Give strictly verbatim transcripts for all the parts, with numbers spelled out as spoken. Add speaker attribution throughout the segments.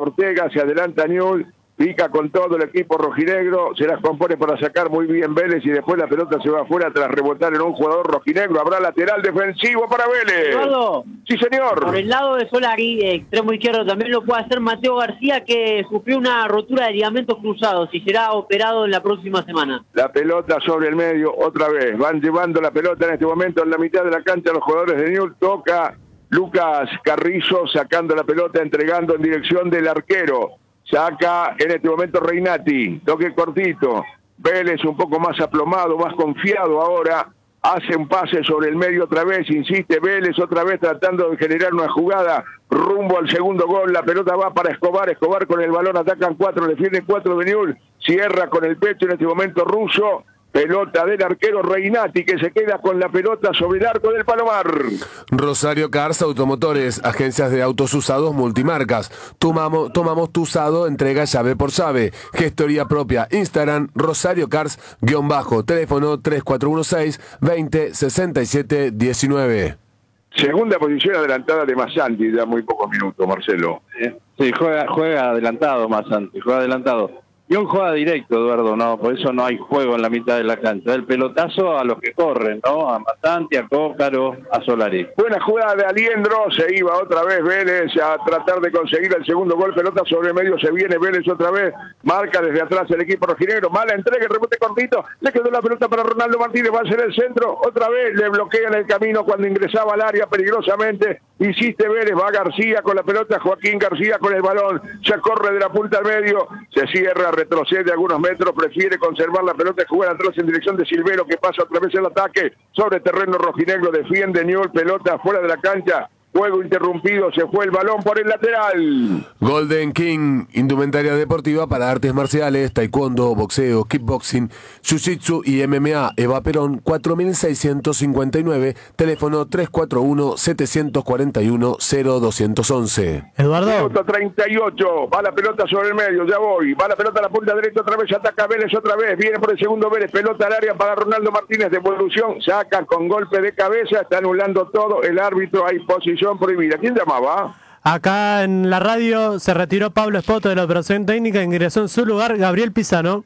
Speaker 1: Ortega, se adelanta Newell's, pica con todo el equipo rojinegro, se las compone para sacar muy bien Vélez y después la pelota se va afuera tras rebotar en un jugador rojinegro. Habrá lateral defensivo para Vélez.
Speaker 2: Eduardo,
Speaker 1: sí, señor.
Speaker 2: Por el lado de Solari, extremo izquierdo, también lo puede hacer Mateo García, que sufrió una rotura de ligamentos cruzados y será operado en la próxima semana.
Speaker 1: La pelota sobre el medio, otra vez. Van llevando la pelota en este momento en la mitad de la cancha los jugadores de Newell's. Toca Lucas Carrizo sacando la pelota, entregando en dirección del arquero. Saca en este momento Reinati, toque cortito. Vélez un poco más aplomado, más confiado ahora. Hace un pase sobre el medio otra vez, insiste Vélez otra vez tratando de generar una jugada rumbo al segundo gol. La pelota va para Escobar, Escobar con el balón, atacan cuatro, defienden cuatro de Newell's. Cierra con el pecho en este momento Russo. Pelota del arquero Reinati que se queda con la pelota sobre el arco del Palomar.
Speaker 3: Rosario Cars Automotores, agencias de autos usados multimarcas. Tomamos, tomamos tu usado, entrega llave por llave. Gestoría propia, Instagram, Rosario Cars, guión bajo, teléfono tres cuatro uno seis, veinte, sesenta y siete, diecinueve.
Speaker 1: Segunda posición adelantada de Massanti, ya muy pocos minutos, Marcelo.
Speaker 4: Sí, juega, juega adelantado Massanti, juega adelantado. Y un juega directo, Eduardo, no, por eso no hay juego en la mitad de la cancha. El pelotazo a los que corren, ¿no? A Massanti, a Cócaro, a Solari.
Speaker 1: Buena jugada de Aliendro, se iba otra vez Vélez a tratar de conseguir el segundo gol. Pelota sobre medio, se viene Vélez otra vez. Marca desde atrás el equipo rojinegro. Mala entrega, el rebote cortito. Le quedó la pelota para Ronaldo Martínez, va a ser el centro. Otra vez le bloquean el camino cuando ingresaba al área peligrosamente. Insiste Vélez, va García con la pelota, Joaquín García con el balón. Se corre de la punta al medio, se cierra, retrocede algunos metros, prefiere conservar la pelota y jugar atrás en dirección de Silvero, que pasa otra vez el ataque sobre terreno rojinegro, defiende Newell's, pelota fuera de la cancha, juego interrumpido, se fue el balón por el lateral.
Speaker 3: Golden King, indumentaria deportiva para artes marciales, taekwondo, boxeo, kickboxing, jiu-jitsu y M M A. Eva Perón, cuatro mil seiscientos cincuenta y nueve, teléfono tres cuatro uno, siete cuatro uno, cero dos once.
Speaker 5: Eduardo.
Speaker 1: Minuto treinta y ocho, va la pelota sobre el medio, ya voy, va la pelota a la punta derecha otra vez, ataca Vélez otra vez, viene por el segundo Vélez, pelota al área para Ronaldo Martínez, devolución, saca con golpe de cabeza, está anulando todo, el árbitro, hay posición prohibida. ¿Quién llamaba?
Speaker 5: Acá en la radio se retiró Pablo Espoto de la operación técnica, ingresó en su lugar Gabriel Pisano.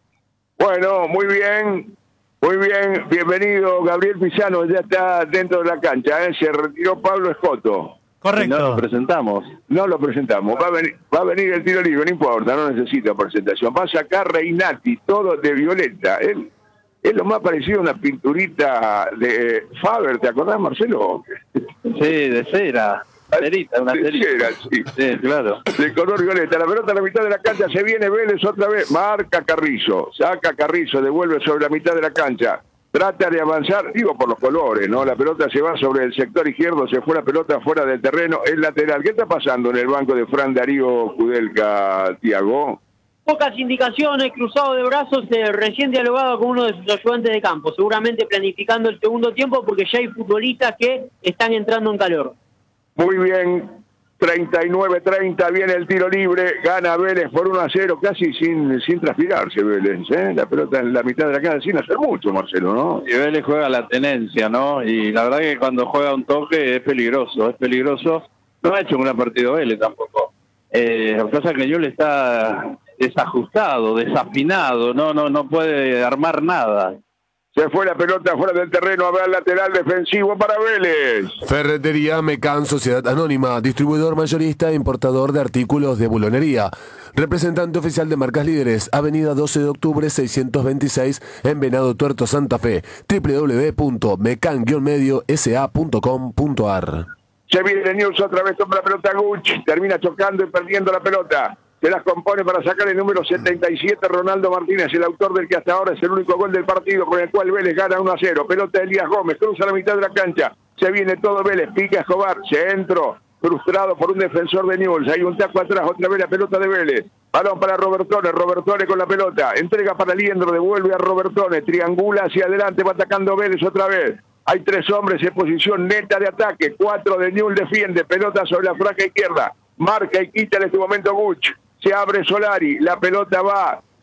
Speaker 1: Bueno, muy bien, muy bien, bienvenido Gabriel Pisano, ya está dentro de la cancha, ¿eh? Se retiró Pablo Espoto.
Speaker 5: Correcto.
Speaker 4: No lo presentamos.
Speaker 1: No lo presentamos, va a venir, va a venir el tiro libre, no importa, no necesita presentación. Va a sacar Reinati, todo de violeta. Él es lo más parecido a una pinturita de Faber, ¿te acordás, Marcelo?
Speaker 4: Sí, de cera. Cerita, una
Speaker 1: de
Speaker 4: cerita.
Speaker 1: cera, sí.
Speaker 4: Sí, claro.
Speaker 1: De color violeta. La pelota a la mitad de la cancha, se viene Vélez otra vez. Marca Carrizo, saca Carrizo, devuelve sobre la mitad de la cancha. Trata de avanzar, digo por los colores, ¿no? La pelota se va sobre el sector izquierdo, se fue la pelota fuera del terreno, es lateral. ¿Qué está pasando en el banco de Fran Darío Kudelka, Tiago?
Speaker 2: Pocas indicaciones, cruzado de brazos, eh, recién dialogado con uno de sus ayudantes de campo, seguramente planificando el segundo tiempo porque ya hay futbolistas que están entrando en calor.
Speaker 1: Muy bien, treinta y nueve treinta, viene el tiro libre, gana Vélez por uno a cero, casi sin sin transpirarse Vélez, ¿eh? La pelota en la mitad de la cancha sin hacer mucho, Marcelo, ¿no?
Speaker 4: Y Vélez juega la tenencia, ¿no? Y la verdad que cuando juega un toque es peligroso, es peligroso. No ha hecho un gran partido Vélez tampoco. Eh, lo que pasa es que yo le está desajustado, desafinado, no, no, no puede armar nada.
Speaker 1: Se fue la pelota fuera del terreno, a ver lateral defensivo para Vélez.
Speaker 3: Ferretería Mecan Sociedad Anónima, distribuidor mayorista e importador de artículos de bulonería. Representante oficial de marcas líderes, avenida doce de octubre seiscientos veintiséis en Venado Tuerto, Santa Fe, doble u doble u doble u punto mecan guion medio s a punto com punto a r.
Speaker 1: Se viene Newell's otra vez, toma la pelota Gucci, termina chocando y perdiendo la pelota. Se las compone para sacar el número setenta y siete, Ronaldo Martínez, el autor del que hasta ahora es el único gol del partido, con el cual Vélez gana uno a cero. Pelota de Elías Gómez, cruza la mitad de la cancha, se viene todo Vélez, pica Escobar, centro, frustrado por un defensor de Newell's, hay un taco atrás, otra vez la pelota de Vélez. Balón para Robertone, Robertone con la pelota, entrega para Liendro, devuelve a Robertone, triangula hacia adelante, va atacando Vélez otra vez. Hay tres hombres en posición neta de ataque, cuatro de Newell's defiende, pelota sobre la franca izquierda, marca y quita en este momento Guch. Se abre Solari, la pelota va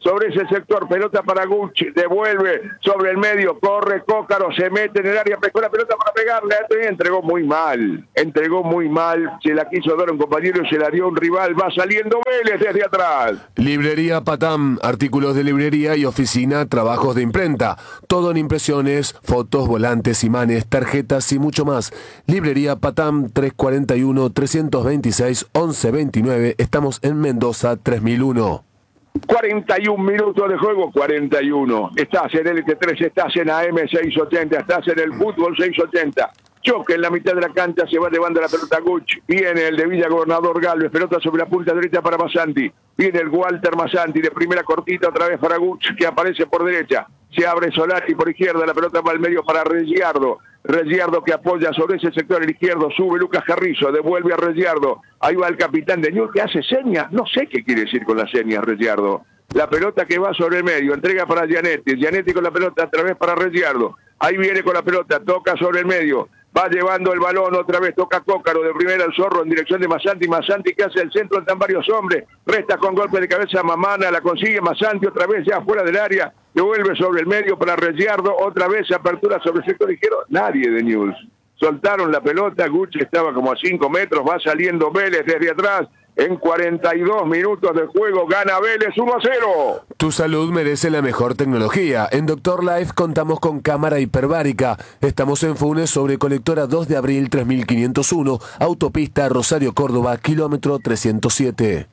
Speaker 1: sobre ese sector, pelota para Gucci, devuelve sobre el medio, corre Cócaro, se mete en el área, pescó la pelota para pegarle, entregó muy mal, entregó muy mal, se la quiso dar a un compañero y se la dio a un rival, va saliendo Vélez desde atrás.
Speaker 3: Librería Patam, artículos de librería y oficina, trabajos de imprenta, todo en impresiones, fotos, volantes, imanes, tarjetas y mucho más. Librería Patam, tres cuarenta y uno, trescientos veintiséis, once veintinueve, estamos en Mendoza tres mil uno.
Speaker 1: cuarenta y un minutos de juego, cuarenta y uno. Estás en L T tres, estás en A M seiscientos ochenta, estás en el fútbol seiscientos ochenta. Choque en la mitad de la cancha, se va llevando la pelota Gucci. Viene el de Villa Gobernador Galvez, pelota sobre la punta derecha para Masanti. Viene el Walter Masanti de primera cortita otra vez para Gucci, que aparece por derecha. Se abre Solari por izquierda, la pelota va al medio para Regiardo. Regiardo que apoya sobre ese sector el izquierdo, sube Lucas Carrizo, devuelve a Regiardo. Ahí va el capitán de Newell's que hace señas, no sé qué quiere decir con las señas Regiardo. La pelota que va sobre el medio, entrega para Gianetti, Gianetti con la pelota otra vez para Regiardo. Ahí viene con la pelota, toca sobre el medio. Va llevando el balón otra vez, toca Cócaro, de primera el Zorro en dirección de Masanti, Masanti que hace el centro, están varios hombres, resta con golpe de cabeza Mamana, la consigue Masanti otra vez ya fuera del área, devuelve sobre el medio para Regiardo, otra vez apertura sobre el sector izquierdo, nadie de Newell's, soltaron la pelota, Gucci estaba como a cinco metros, va saliendo Vélez desde atrás, en cuarenta y dos minutos de juego gana Vélez uno a cero.
Speaker 3: Tu salud merece la mejor tecnología. En Doctor Life contamos con cámara hiperbárica. Estamos en Funes sobre Colectora dos de abril tres mil quinientos uno, autopista Rosario Córdoba, kilómetro trescientos siete.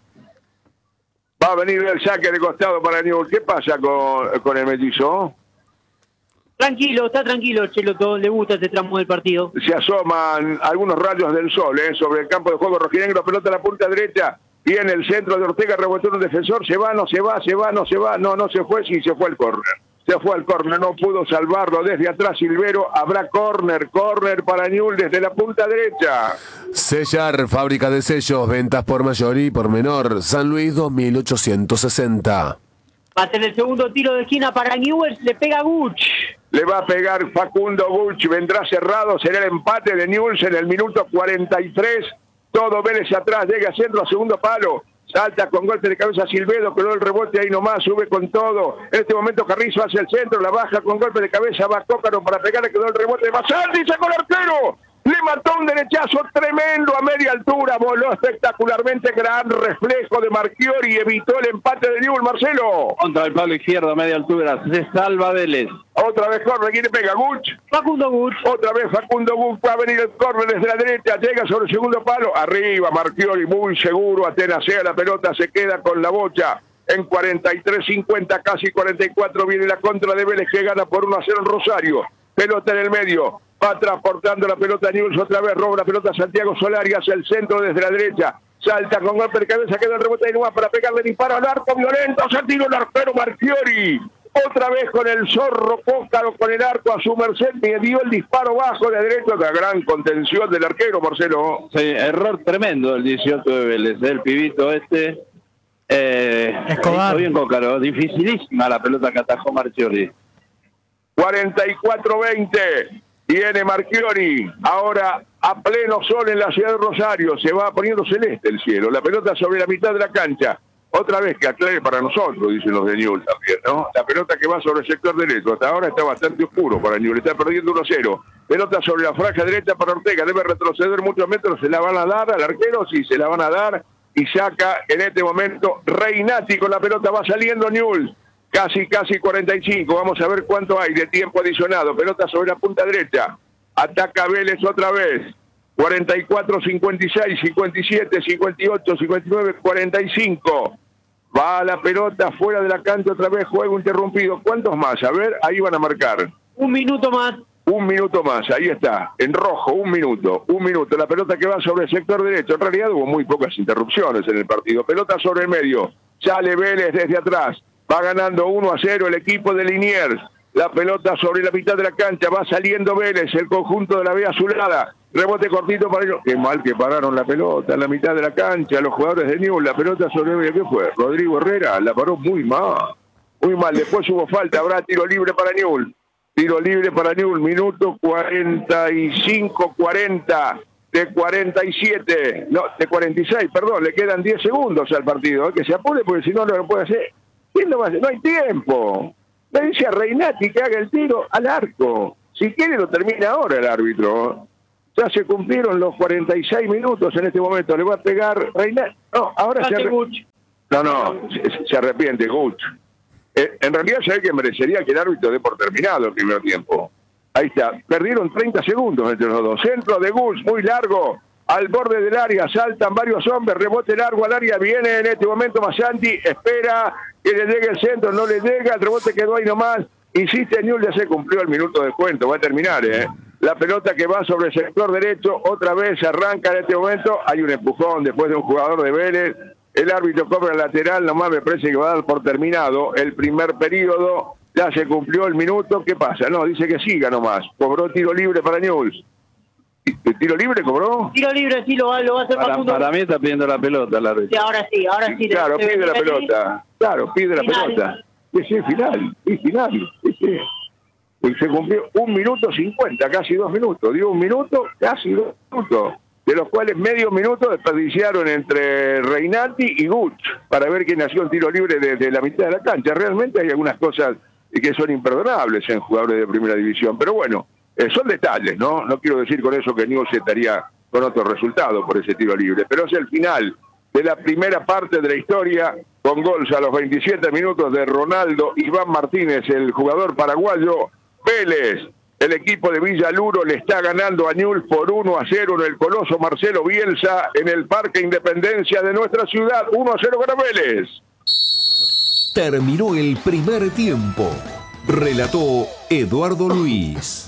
Speaker 1: Va a venir el saque de costado para Newell's. ¿Qué pasa con, con el mellizo?
Speaker 2: Tranquilo, está tranquilo, Cheloto, le gusta este tramo del partido.
Speaker 1: Se asoman algunos rayos del sol ¿eh? sobre el campo de juego rojinegro, pelota a la punta derecha, viene el centro de Ortega, rebotó un defensor, se va, no se va, se va, no se va, no, no se fue, sí se fue al córner. Se fue al córner, no pudo salvarlo desde atrás Silvero, habrá córner, córner para Newell's desde la punta derecha.
Speaker 3: Sellar, fábrica de sellos, ventas por mayor y por menor, San Luis dos mil ochocientos sesenta.
Speaker 2: Va a tener el segundo tiro de esquina para Newell's, le pega Gucci.
Speaker 1: Le va a pegar Facundo Gucci, vendrá cerrado, será el empate de Newell's en el minuto cuarenta y tres. Todo Vélez atrás, llega centro a segundo palo. Salta con golpe de cabeza Silvedo, quedó el rebote ahí nomás, sube con todo. En este momento Carrizo hacia el centro, la baja con golpe de cabeza, va Cócaro para pegarle, quedó el rebote de Masanti, sacó el arquero. Le mató un derechazo tremendo a media altura, voló espectacularmente, gran reflejo de Marchiori, evitó el empate de Newell's, Marcelo.
Speaker 4: Contra el palo izquierdo a media altura, se salva Vélez.
Speaker 1: Otra vez corre, ¿quién le pega? Gucci.
Speaker 2: Facundo Gucci.
Speaker 1: Otra vez Facundo Gucci, va a venir el córner desde la derecha, llega sobre el segundo palo, arriba Marchiori, muy seguro, atenacea la pelota, se queda con la bocha. En cuarenta y tres cincuenta, casi cuarenta y cuatro, viene la contra de Vélez que gana por uno a cero en Rosario. Pelota en el medio. Va transportando la pelota a Newell's otra vez, roba la pelota Santiago Solari hacia el centro desde la derecha. Salta con golpe de cabeza, queda el rebote de Nueva para pegarle disparo al arco violento. Se tira el arquero Marchiori. Otra vez con el Zorro Cócaro con el arco a su merced, me dio el disparo bajo de derecha, la gran contención del arquero, Marcelo.
Speaker 4: Sí, error tremendo el dieciocho de Vélez, el pibito este. Eh,
Speaker 5: Escobar.
Speaker 4: Bien Cócaro, dificilísima la pelota que atajó Marchiori.
Speaker 1: cuarenta y cuatro veinte. Viene Marchiori, ahora a pleno sol en la ciudad de Rosario, se va poniendo celeste el cielo, la pelota sobre la mitad de la cancha, otra vez que aclare para nosotros, dicen los de Newell's también, ¿no? La pelota que va sobre el sector derecho, hasta ahora está bastante oscuro para Newell's, está perdiendo uno a cero, pelota sobre la franja derecha para Ortega, debe retroceder muchos metros, se la van a dar al arquero, sí, se la van a dar, y saca en este momento Reinati con la pelota, va saliendo Newell's. Casi, casi cuarenta y cinco. Vamos a ver cuánto hay de tiempo adicionado. Pelota sobre la punta derecha. Ataca Vélez otra vez. cuarenta y cuatro, cincuenta y seis, cincuenta y siete, cincuenta y ocho, cincuenta y nueve, cuarenta y cinco. Va la pelota fuera de la cancha otra vez. Juego interrumpido. ¿Cuántos más? A ver, ahí van a marcar.
Speaker 2: Un minuto más.
Speaker 1: Un minuto más. Ahí está. En rojo, un minuto. Un minuto. La pelota que va sobre el sector derecho. En realidad hubo muy pocas interrupciones en el partido. Pelota sobre el medio. Sale Vélez desde atrás. Va ganando uno a cero el equipo de Liniers. La pelota sobre la mitad de la cancha. Va saliendo Vélez, el conjunto de la B azulada. Rebote cortito para ellos. Qué mal que pararon la pelota en la mitad de la cancha. Los jugadores de Newell's. La pelota sobre Vélez. ¿Qué fue? Rodrigo Herrera la paró muy mal. Muy mal. Después hubo falta. Habrá tiro libre para Newell's. Tiro libre para Newell's. Minuto cuarenta y cinco cuarenta. De cuarenta y siete. No, de cuarenta y seis, perdón. Le quedan diez segundos al partido. ¿eh? Que se apure porque si no, no lo puede hacer. ¿Quién lo va a hacer? No hay tiempo. Le dice a Reinati que haga el tiro al arco. Si quiere lo termina ahora el árbitro. Ya se cumplieron los cuarenta y seis minutos en este momento. Le va a pegar Reinati. No, ahora se arrepiente. No, no, se, se arrepiente, Guch. Eh, en realidad se ve que merecería que el árbitro dé por terminado el primer tiempo. Ahí está. Perdieron treinta segundos entre los dos. Centro de Guch, muy largo. Al borde del área, saltan varios hombres, rebote largo al área, viene en este momento Masanti, espera que le llegue el centro, no le llega, el rebote quedó ahí nomás, insiste Newell's, ya se cumplió el minuto de cuento, va a terminar, ¿eh? La pelota que va sobre el sector derecho, otra vez arranca en este momento, hay un empujón después de un jugador de Vélez, el árbitro cobra el lateral, nomás me parece que va a dar por terminado el primer periodo, ya se cumplió el minuto, ¿qué pasa? No, dice que siga nomás, cobró tiro libre para Newell's. ¿Tiro libre cobró?
Speaker 2: Tiro libre, sí, lo va, lo va a hacer
Speaker 4: para, para mí está pidiendo la pelota la
Speaker 2: sí, ahora sí, ahora sí.
Speaker 1: Claro, pide la pelota. Claro, pide la pelota. Sí, sí, final, sí, final. Sí, sí. Se cumplió un minuto cincuenta, casi dos minutos. Dio un minuto, casi dos minutos. De los cuales medio minuto desperdiciaron entre Reinati y Guch para ver quién nació en tiro libre desde la mitad de la cancha. Realmente hay algunas cosas que son imperdonables en jugadores de primera división. Pero bueno, Eh, son detalles, ¿no? No quiero decir con eso que Newell's estaría con otro resultado por ese tiro libre, pero es el final de la primera parte de la historia, con goles a los veintisiete minutos de Ronaldo Iván Martínez, el jugador paraguayo. Vélez, el equipo de Villaluro, le está ganando a Newell's por uno a cero en el Coloso Marcelo Bielsa, en el Parque Independencia de nuestra ciudad. uno a cero para Vélez.
Speaker 6: Terminó el primer tiempo. Relató Eduardo Luis.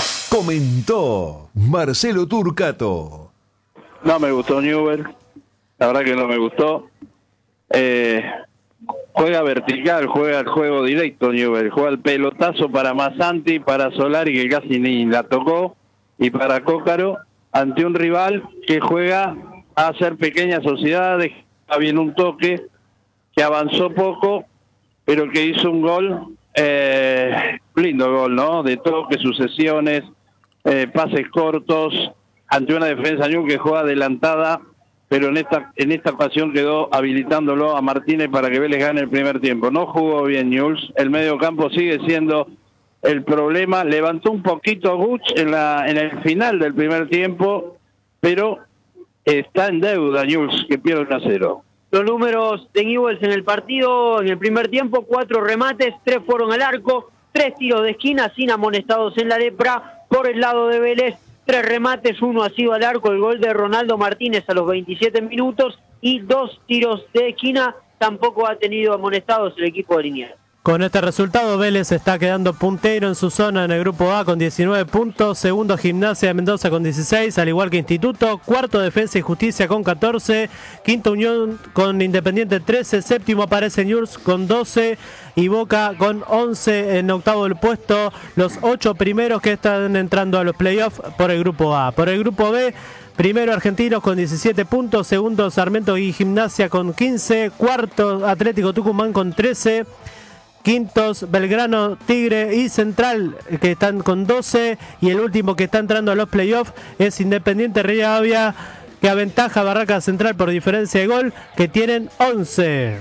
Speaker 6: Comentó Marcelo Turcato.
Speaker 4: No me gustó Newell's, la verdad que no me gustó. Eh, juega vertical, juega el juego directo Newell's, juega el pelotazo para Masanti, para Solari que casi ni la tocó, y para Cócaro, ante un rival que juega a hacer pequeñas sociedades, está bien un toque, que avanzó poco, pero que hizo un gol, eh, lindo gol, ¿no? De toque, sucesiones, Eh, pases cortos, ante una defensa Newell's que juega adelantada, pero en esta en esta ocasión quedó habilitándolo a Martínez para que Vélez gane el primer tiempo. No jugó bien Newell's, el medio campo sigue siendo el problema, levantó un poquito a Guch en, la, en el final del primer tiempo, pero está en deuda Newell's, que pierde uno a cero.
Speaker 2: Los números de Newell's en el partido, en el primer tiempo, cuatro remates, tres fueron al arco, tres tiros de esquina sin amonestados en la lepra. Por el lado de Vélez, tres remates, uno ha sido al arco, el gol de Ronaldo Martínez a los veintisiete minutos, y dos tiros de esquina, tampoco ha tenido amonestados el equipo de Liniers.
Speaker 5: Con este resultado, Vélez está quedando puntero en su zona en el grupo A con diecinueve puntos, segundo Gimnasia de Mendoza con dieciséis, al igual que Instituto, cuarto Defensa y Justicia con catorce, quinto Unión con Independiente trece, séptimo aparece Newell's con doce y Boca con once en octavo del puesto, los ocho primeros que están entrando a los playoffs por el grupo A. Por el grupo B, primero Argentinos con diecisiete puntos, segundo Sarmiento y Gimnasia con quince, cuarto Atlético Tucumán con trece, quintos Belgrano, Tigre y Central que están con doce, y el último que está entrando a los playoffs es Independiente Rivadavia, que aventaja a Barraca Central por diferencia de gol, que tienen once.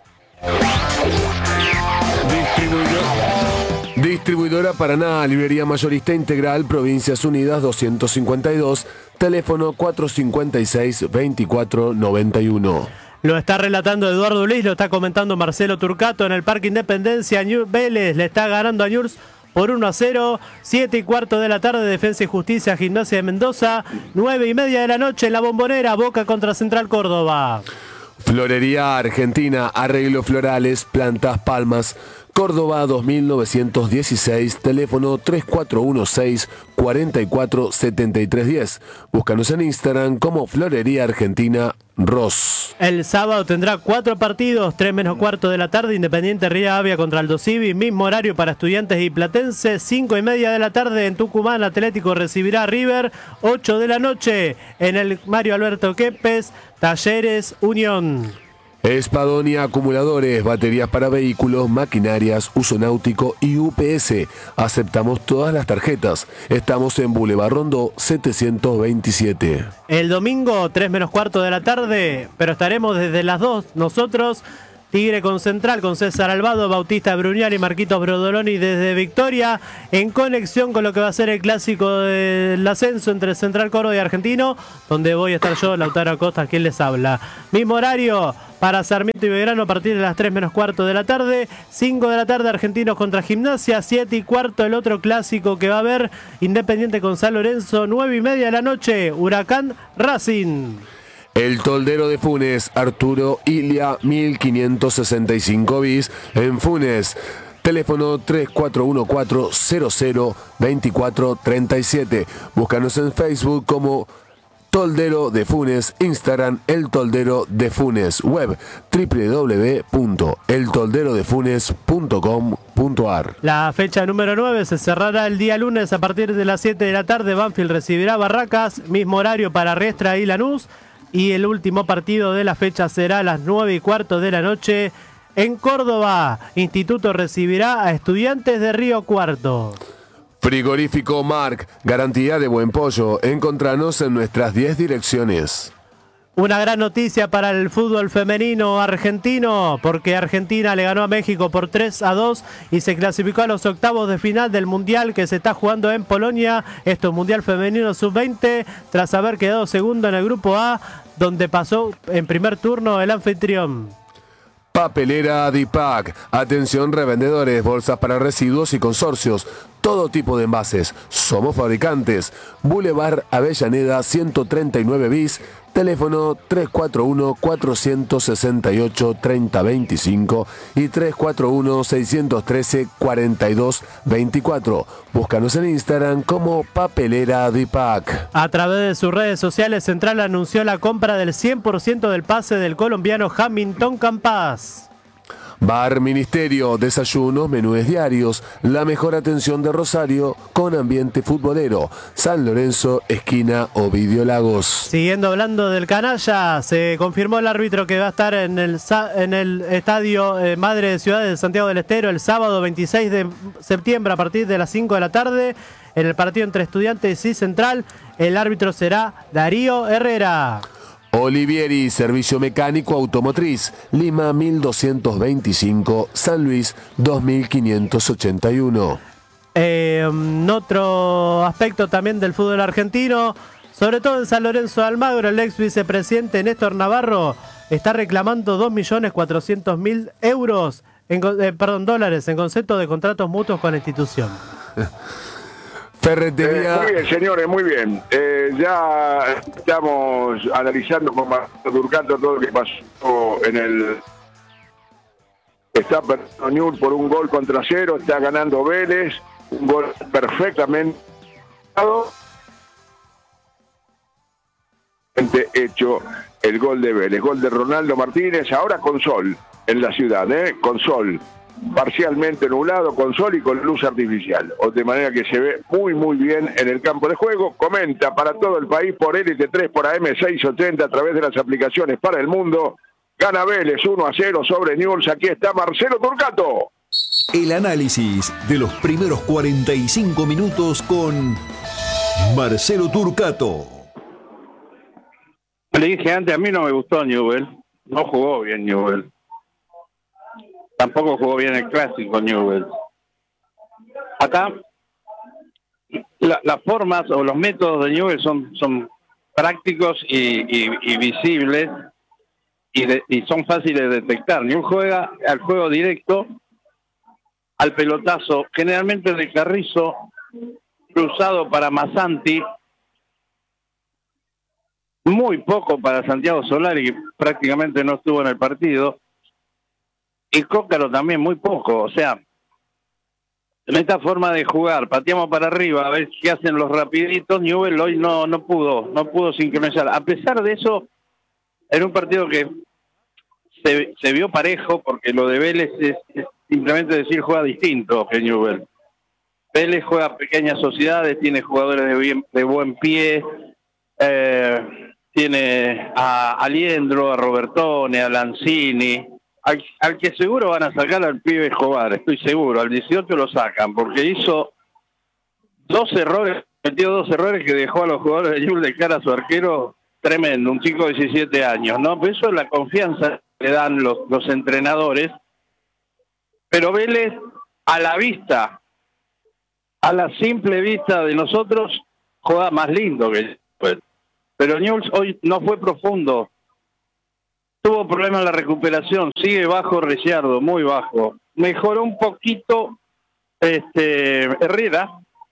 Speaker 3: Distribuidora Paraná, librería mayorista integral, Provincias Unidas doscientos cincuenta y dos, teléfono cuatro cinco seis, veinticuatro noventa y uno.
Speaker 5: Lo está relatando Eduardo Luis, lo está comentando Marcelo Turcato en el Parque Independencia. New Vélez le está ganando a Newell's por uno a cero, siete y cuarto de la tarde, Defensa y Justicia, Gimnasia de Mendoza, nueve y media de la noche, La Bombonera, Boca contra Central Córdoba.
Speaker 3: Florería Argentina, arreglos florales, plantas, palmas, Córdoba dos mil novecientos dieciséis, teléfono tres cuatro uno seis, cuatro cuatro siete tres uno cero. Búscanos en Instagram como Florería Argentina Ross.
Speaker 5: El sábado tendrá cuatro partidos, tres menos cuarto de la tarde, Independiente Rivadavia contra Aldo Civi, mismo horario para Estudiantes y Platense, cinco y media de la tarde en Tucumán, Atlético recibirá a River, ocho de la noche en el Mario Alberto Kempes, Talleres Unión.
Speaker 3: Espadonia Acumuladores, baterías para vehículos, maquinarias, uso náutico y U P S. Aceptamos todas las tarjetas. Estamos en Boulevard Rondó setecientos veintisiete.
Speaker 5: El domingo, tres menos cuarto de la tarde, pero estaremos desde las dos nosotros Tigre con Central, con César Albado, Bautista Brunial y Marquitos Brodoloni desde Victoria, en conexión con lo que va a ser el clásico del ascenso entre Central Córdoba y Argentino, donde voy a estar yo, Lautaro Acosta, quien les habla. Mismo horario para Sarmiento y Belgrano a partir de las tres menos cuarto de la tarde, cinco de la tarde Argentinos contra Gimnasia, siete y cuarto el otro clásico que va a haber, Independiente con San Lorenzo, nueve y media de la noche, Huracán Racing.
Speaker 3: El Toldero de Funes, Arturo Ilia mil quinientos sesenta y cinco bis, en Funes. Teléfono tres cuatro uno cuatro cero cero dos cuatro tres siete. Búscanos en Facebook como Toldero de Funes, Instagram El Toldero de Funes, web doble u doble u doble u punto el toldero de funes punto com punto a r.
Speaker 5: La fecha número nueve se cerrará el día lunes a partir de las siete de la tarde. Banfield recibirá Barracas, mismo horario para Riestra y Lanús. Y el último partido de la fecha será a las nueve y cuarto de la noche en Córdoba. Instituto recibirá a Estudiantes de Río Cuarto.
Speaker 3: Frigorífico Marc, garantía de buen pollo. Encontranos en nuestras diez direcciones.
Speaker 5: Una gran noticia para el fútbol femenino argentino, porque Argentina le ganó a México por tres a dos y se clasificó a los octavos de final del Mundial que se está jugando en Polonia. Esto es Mundial Femenino sub veinte, tras haber quedado segundo en el Grupo A, donde pasó en primer turno el anfitrión.
Speaker 3: Papelera Dipac. Atención revendedores, bolsas para residuos y consorcios. Todo tipo de envases. Somos fabricantes. Boulevard Avellaneda ciento treinta y nueve bis. Teléfono tres cuatro uno cuatro seis ocho tres cero dos cinco y tres cuatro uno seis uno tres cuatro dos dos cuatro. Búscanos en Instagram como Papelera Dipac.
Speaker 5: A través de sus redes sociales, Central anunció la compra del cien por ciento del pase del colombiano Hamilton Campas.
Speaker 3: Bar Ministerio, desayunos, menúes diarios, la mejor atención de Rosario con ambiente futbolero. San Lorenzo, esquina Ovidio Lagos.
Speaker 5: Siguiendo hablando del canalla, se confirmó el árbitro que va a estar en el, en el estadio eh, Madre de Ciudad de Santiago del Estero el sábado veintiséis de septiembre a partir de las cinco de la tarde en el partido entre Estudiantes y Central. El árbitro será Darío Herrera.
Speaker 3: Olivieri, servicio mecánico automotriz, Lima mil doscientos veinticinco, San Luis dos mil quinientos ochenta y uno.
Speaker 5: Eh, otro aspecto también del fútbol argentino, sobre todo en San Lorenzo de Almagro, el ex vicepresidente Néstor Navarro está reclamando dos millones cuatrocientos mil euros, en, eh, perdón, dólares en concepto de contratos mutuos con la institución.
Speaker 3: Ferretería.
Speaker 1: Eh, muy bien, señores, muy bien. Eh, ya estamos analizando con Marcelo Turcato todo lo que pasó en el... Está perdiendo Newell's por un gol contra cero, está ganando Vélez, un gol perfectamente hecho el gol de Vélez, gol de Ronaldo Martínez, ahora con sol en la ciudad, ¿eh? Con sol. Parcialmente nublado, con sol y con luz artificial, o de manera que se ve muy muy bien en el campo de juego. Comenta para todo el país por L T tres, por A M seiscientos ochenta, a través de las aplicaciones para el mundo. Gana Vélez uno a cero sobre Newell's. Aquí está Marcelo Turcato.
Speaker 6: El análisis de los primeros cuarenta y cinco minutos con Marcelo Turcato.
Speaker 4: Le dije antes, a mí no me gustó Newell's, no jugó bien Newell's. Tampoco jugó bien el clásico Newell's. Acá la, las formas o los métodos de Newell's son, son prácticos y, y, y visibles y, de, y son fáciles de detectar. Newell's juega al juego directo, al pelotazo, generalmente de Carrizo, cruzado para Masanti, muy poco para Santiago Solari, que prácticamente no estuvo en el partido. Y Cócaro también muy poco, o sea, en esta forma de jugar, pateamos para arriba, a ver qué hacen los rapiditos. Newell's hoy no, no pudo, no pudo sincronizar. A pesar de eso, era un partido que se, se vio parejo, porque lo de Vélez es, es simplemente decir juega distinto que Newell's. Vélez juega pequeñas sociedades, tiene jugadores de, bien, de buen pie, eh, tiene a Aliendro, a Robertone, a Lanzini. Al, al que seguro van a sacar al pibe Escobar, estoy seguro, al dieciocho lo sacan, porque hizo dos errores, metió dos errores que dejó a los jugadores de Newell's de cara a su arquero tremendo, un chico de diecisiete años, ¿no? Pero eso es la confianza le dan los, los entrenadores, pero Vélez, a la vista, a la simple vista de nosotros, juega más lindo que pues. Pero Newell's hoy no fue profundo, tuvo problemas en la recuperación, sigue bajo Ricciardo, muy bajo, mejoró un poquito este Herrera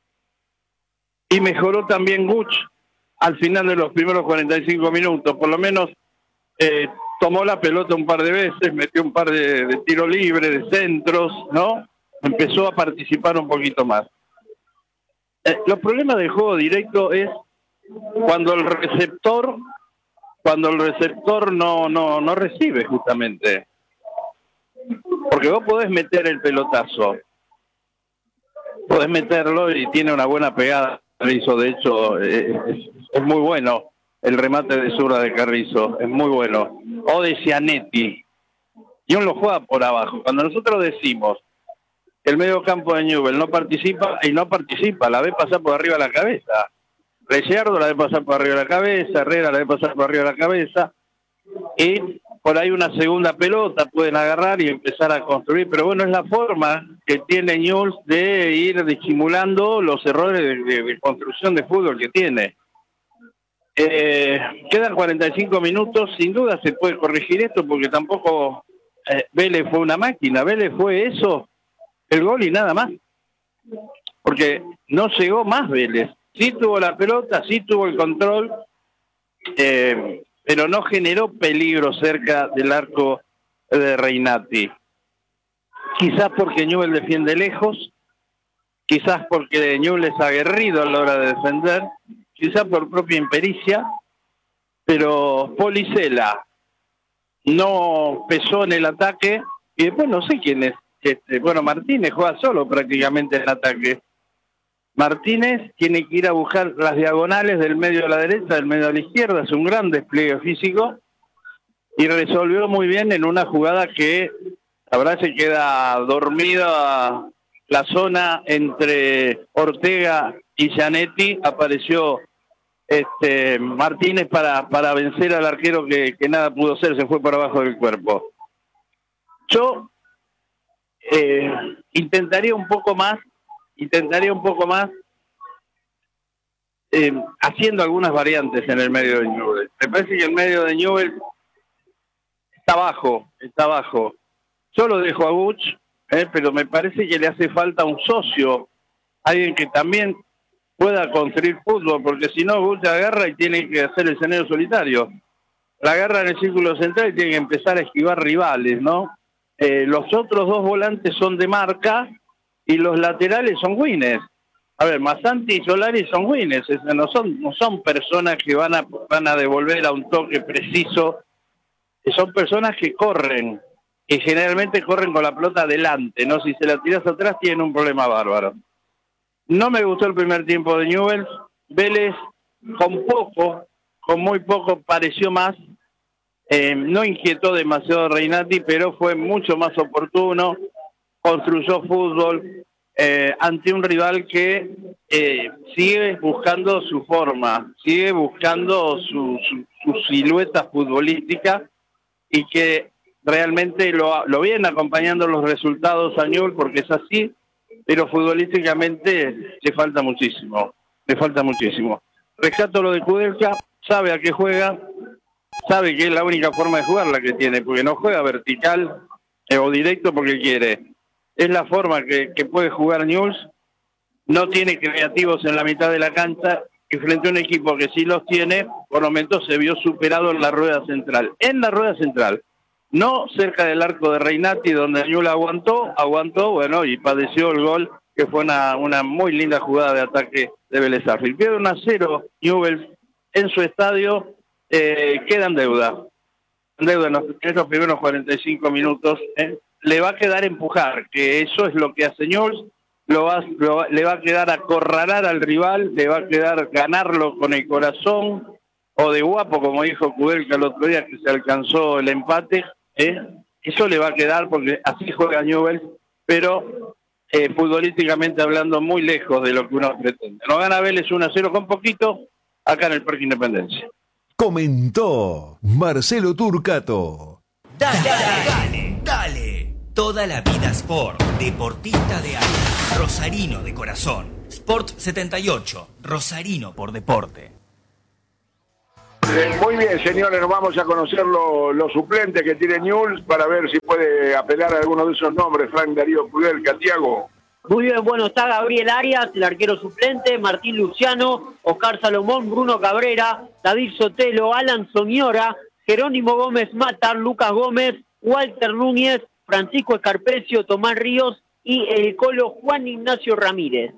Speaker 4: y mejoró también Guch al final de los primeros cuarenta y cinco minutos, por lo menos eh, tomó la pelota un par de veces, metió un par de, de tiros libres, de centros, ¿no? Empezó a participar un poquito más. Eh, los problemas del juego directo es cuando el receptor, cuando el receptor no, no, no recibe justamente. Porque vos podés meter el pelotazo, podés meterlo y tiene una buena pegada. Carrizo, de hecho, es, es muy bueno el remate de zurda de Carrizo, es muy bueno. O de Cianetti. Y uno lo juega por abajo. Cuando nosotros decimos que el medio campo de Newell's no participa, y no participa, la ve pasar por arriba de la cabeza. Ricciardo la ve pasar por arriba de la cabeza, Herrera la ve pasar por arriba de la cabeza, y por ahí una segunda pelota pueden agarrar y empezar a construir, pero bueno, es la forma que tiene Newell's de ir disimulando los errores de, de, de construcción de fútbol que tiene. Eh, quedan cuarenta y cinco minutos, sin duda se puede corregir esto, porque tampoco eh, Vélez fue una máquina, Vélez fue eso, el gol y nada más, porque no llegó más Vélez, sí tuvo la pelota, sí tuvo el control, eh, pero no generó peligro cerca del arco de Reinati. Quizás porque Newell's defiende lejos, quizás porque Newell's es aguerrido a la hora de defender, quizás por propia impericia, pero Policella no pesó en el ataque, y después no sé quién es. Este, bueno, Martínez juega solo prácticamente en el ataque. Martínez tiene que ir a buscar las diagonales del medio a la derecha, del medio a la izquierda, es un gran despliegue físico, y resolvió muy bien en una jugada que, la verdad, se queda dormida la zona entre Ortega y Gianetti, apareció este Martínez para, para vencer al arquero que, que nada pudo hacer, se fue por abajo del cuerpo. Yo eh, intentaría un poco más, intentaría un poco más eh, haciendo algunas variantes en el medio de Newell's. Me parece que el medio de Newell's está bajo, está bajo. Yo lo dejo a Guch, eh, pero me parece que le hace falta un socio, alguien que también pueda construir fútbol, porque si no Guch agarra y tiene que hacer el escenario solitario. La agarra en el círculo central y tiene que empezar a esquivar rivales, ¿no? Eh, los otros dos volantes son de marca y los laterales son winners. A ver, Masanti y Solari son winners, no son, no son personas que van a, van a devolver a un toque preciso, son personas que corren, que generalmente corren con la pelota adelante, ¿no? Si se la tiras atrás tienen un problema bárbaro. No me gustó el primer tiempo de Newell's. Vélez con poco, con muy poco pareció más, eh, no inquietó demasiado a Reinati, pero fue mucho más oportuno, construyó fútbol eh, ante un rival que eh, sigue buscando su forma, sigue buscando su, su, su silueta futbolística, y que realmente lo, lo vienen acompañando los resultados a Newell's, porque es así, pero futbolísticamente le falta muchísimo, le falta muchísimo. Rescato lo de Kudelka, sabe a qué juega, sabe que es la única forma de jugar la que tiene, porque no juega vertical eh, o directo porque quiere. Es la forma que, que puede jugar Newell's, no tiene creativos en la mitad de la cancha, y frente a un equipo que sí los tiene, por momentos se vio superado en la rueda central. En la rueda central, no cerca del arco de Reinati, donde Newell's aguantó, aguantó, bueno, y padeció el gol, que fue una, una muy linda jugada de ataque de Vélez Sarsfield. Pierde uno a cero Newell's en su estadio, eh, queda en deuda. En deuda en los, en los primeros cuarenta y cinco minutos. Eh, le va a quedar empujar, que eso es lo que hace Newell's. Lo va, lo, le va a quedar acorralar al rival, le va a quedar ganarlo con el corazón, o de guapo, como dijo Kudelka el otro día, que se alcanzó el empate. ¿eh? Eso le va a quedar porque así juega Newell's, pero eh, futbolísticamente hablando muy lejos de lo que uno pretende. No gana Vélez uno a cero con poquito, acá en el Parque Independencia.
Speaker 6: Comentó Marcelo Turcato.
Speaker 7: Dale, dale, dale, dale. Toda la vida Sport. Deportista de alma. Rosarino de corazón. Sport setenta y ocho. Rosarino por deporte.
Speaker 1: Eh, muy bien, señores, nos vamos a conocer lo- los suplentes que tiene Newell's para ver si puede apelar a alguno de esos nombres. Frank Darío Kudelka, Tiago.
Speaker 2: Muy bien, bueno, está Gabriel Arias, el arquero suplente, Martín Luciano, Oscar Salomón, Bruno Cabrera, David Sotelo, Alan Soñora, Jerónimo Gómez Matar, Lucas Gómez, Walter Núñez, Francisco Escarpecio, Tomás Ríos y el colo Juan Ignacio Ramírez.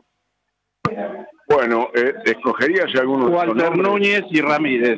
Speaker 1: Bueno, eh, ¿escogerías alguno de esos
Speaker 4: Walter
Speaker 1: nombres?
Speaker 4: Núñez y Ramírez.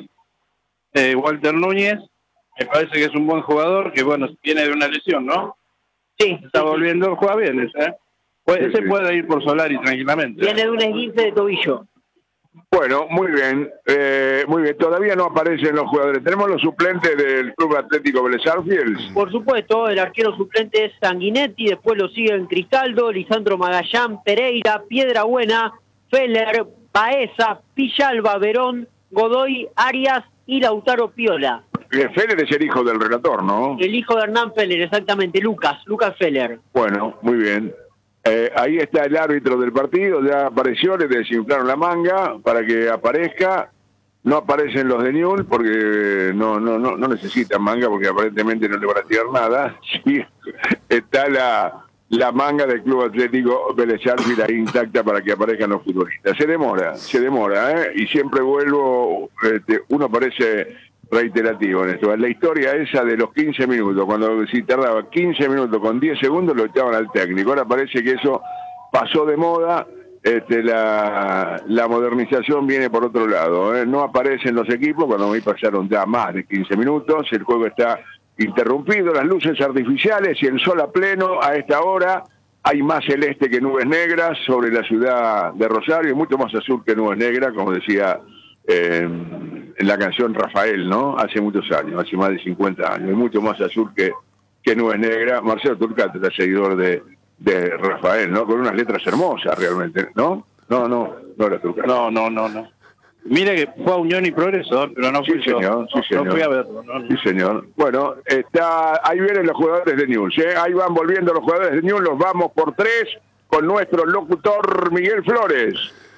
Speaker 4: Eh, Walter Núñez, me parece que es un buen jugador, que bueno, viene de una lesión, ¿no?
Speaker 2: Sí,
Speaker 4: Está
Speaker 2: sí, sí.
Speaker 4: volviendo, juega bien ese, ¿eh? Pues,
Speaker 1: Sí,
Speaker 4: ese
Speaker 1: sí.
Speaker 4: puede ir por Solari tranquilamente.
Speaker 2: Viene de un esguince de tobillo.
Speaker 1: Bueno, muy bien, eh, muy bien. Todavía no aparecen los jugadores. Tenemos los suplentes del Club Atlético Vélez Arfield.
Speaker 2: Por supuesto, el arquero suplente es Sanguinetti, después lo siguen Cristaldo, Lisandro Magallán, Pereira, Piedrabuena, Feller, Baeza, Villalba, Verón, Godoy, Arias y Lautaro Piola.
Speaker 1: Eh, Feller es el hijo del relator, ¿no?
Speaker 2: El hijo de Hernán Feller, exactamente, Lucas, Lucas Feller.
Speaker 1: Bueno, muy bien. Eh, ahí está el árbitro del partido, ya apareció, le desinflaron la manga para que aparezca. No aparecen los de Newell's porque no, no, no, no necesitan manga porque aparentemente no le van a tirar nada. Sí, está la, la manga del Club Atlético Vélez Arfield ahí intacta para que aparezcan los futbolistas. Se demora, se demora, ¿eh? Y siempre vuelvo, este, uno parece reiterativo en esto. La historia esa de los quince minutos, cuando si tardaba quince minutos con diez segundos lo echaban al técnico. Ahora parece que eso pasó de moda. Este, la, la modernización viene por otro lado, ¿eh? No aparecen los equipos cuando hoy pasaron ya más de quince minutos, el juego está interrumpido, las luces artificiales y el sol a pleno a esta hora. Hay más celeste que nubes negras sobre la ciudad de Rosario y mucho más azul que nubes negras, como decía eh, en la canción Rafael, ¿no? Hace muchos años, hace más de cincuenta años, y mucho más azul que, que nubes negras. Marcelo Turcato era seguidor de, de Rafael, ¿no? Con unas letras hermosas realmente, ¿no? No, no, no era Turcato.
Speaker 4: No, no, no, no. Mire que fue a Unión y Progreso, pero no fui
Speaker 1: Sí,
Speaker 4: yo.
Speaker 1: señor, sí,
Speaker 4: No,
Speaker 1: señor.
Speaker 4: no fui a verlo. No, no.
Speaker 1: Sí, señor. Bueno, está, ahí vienen los jugadores de Newell's, ¿eh? Ahí van volviendo los jugadores de Newell's, los vamos por tres con nuestro locutor Miguel Flores.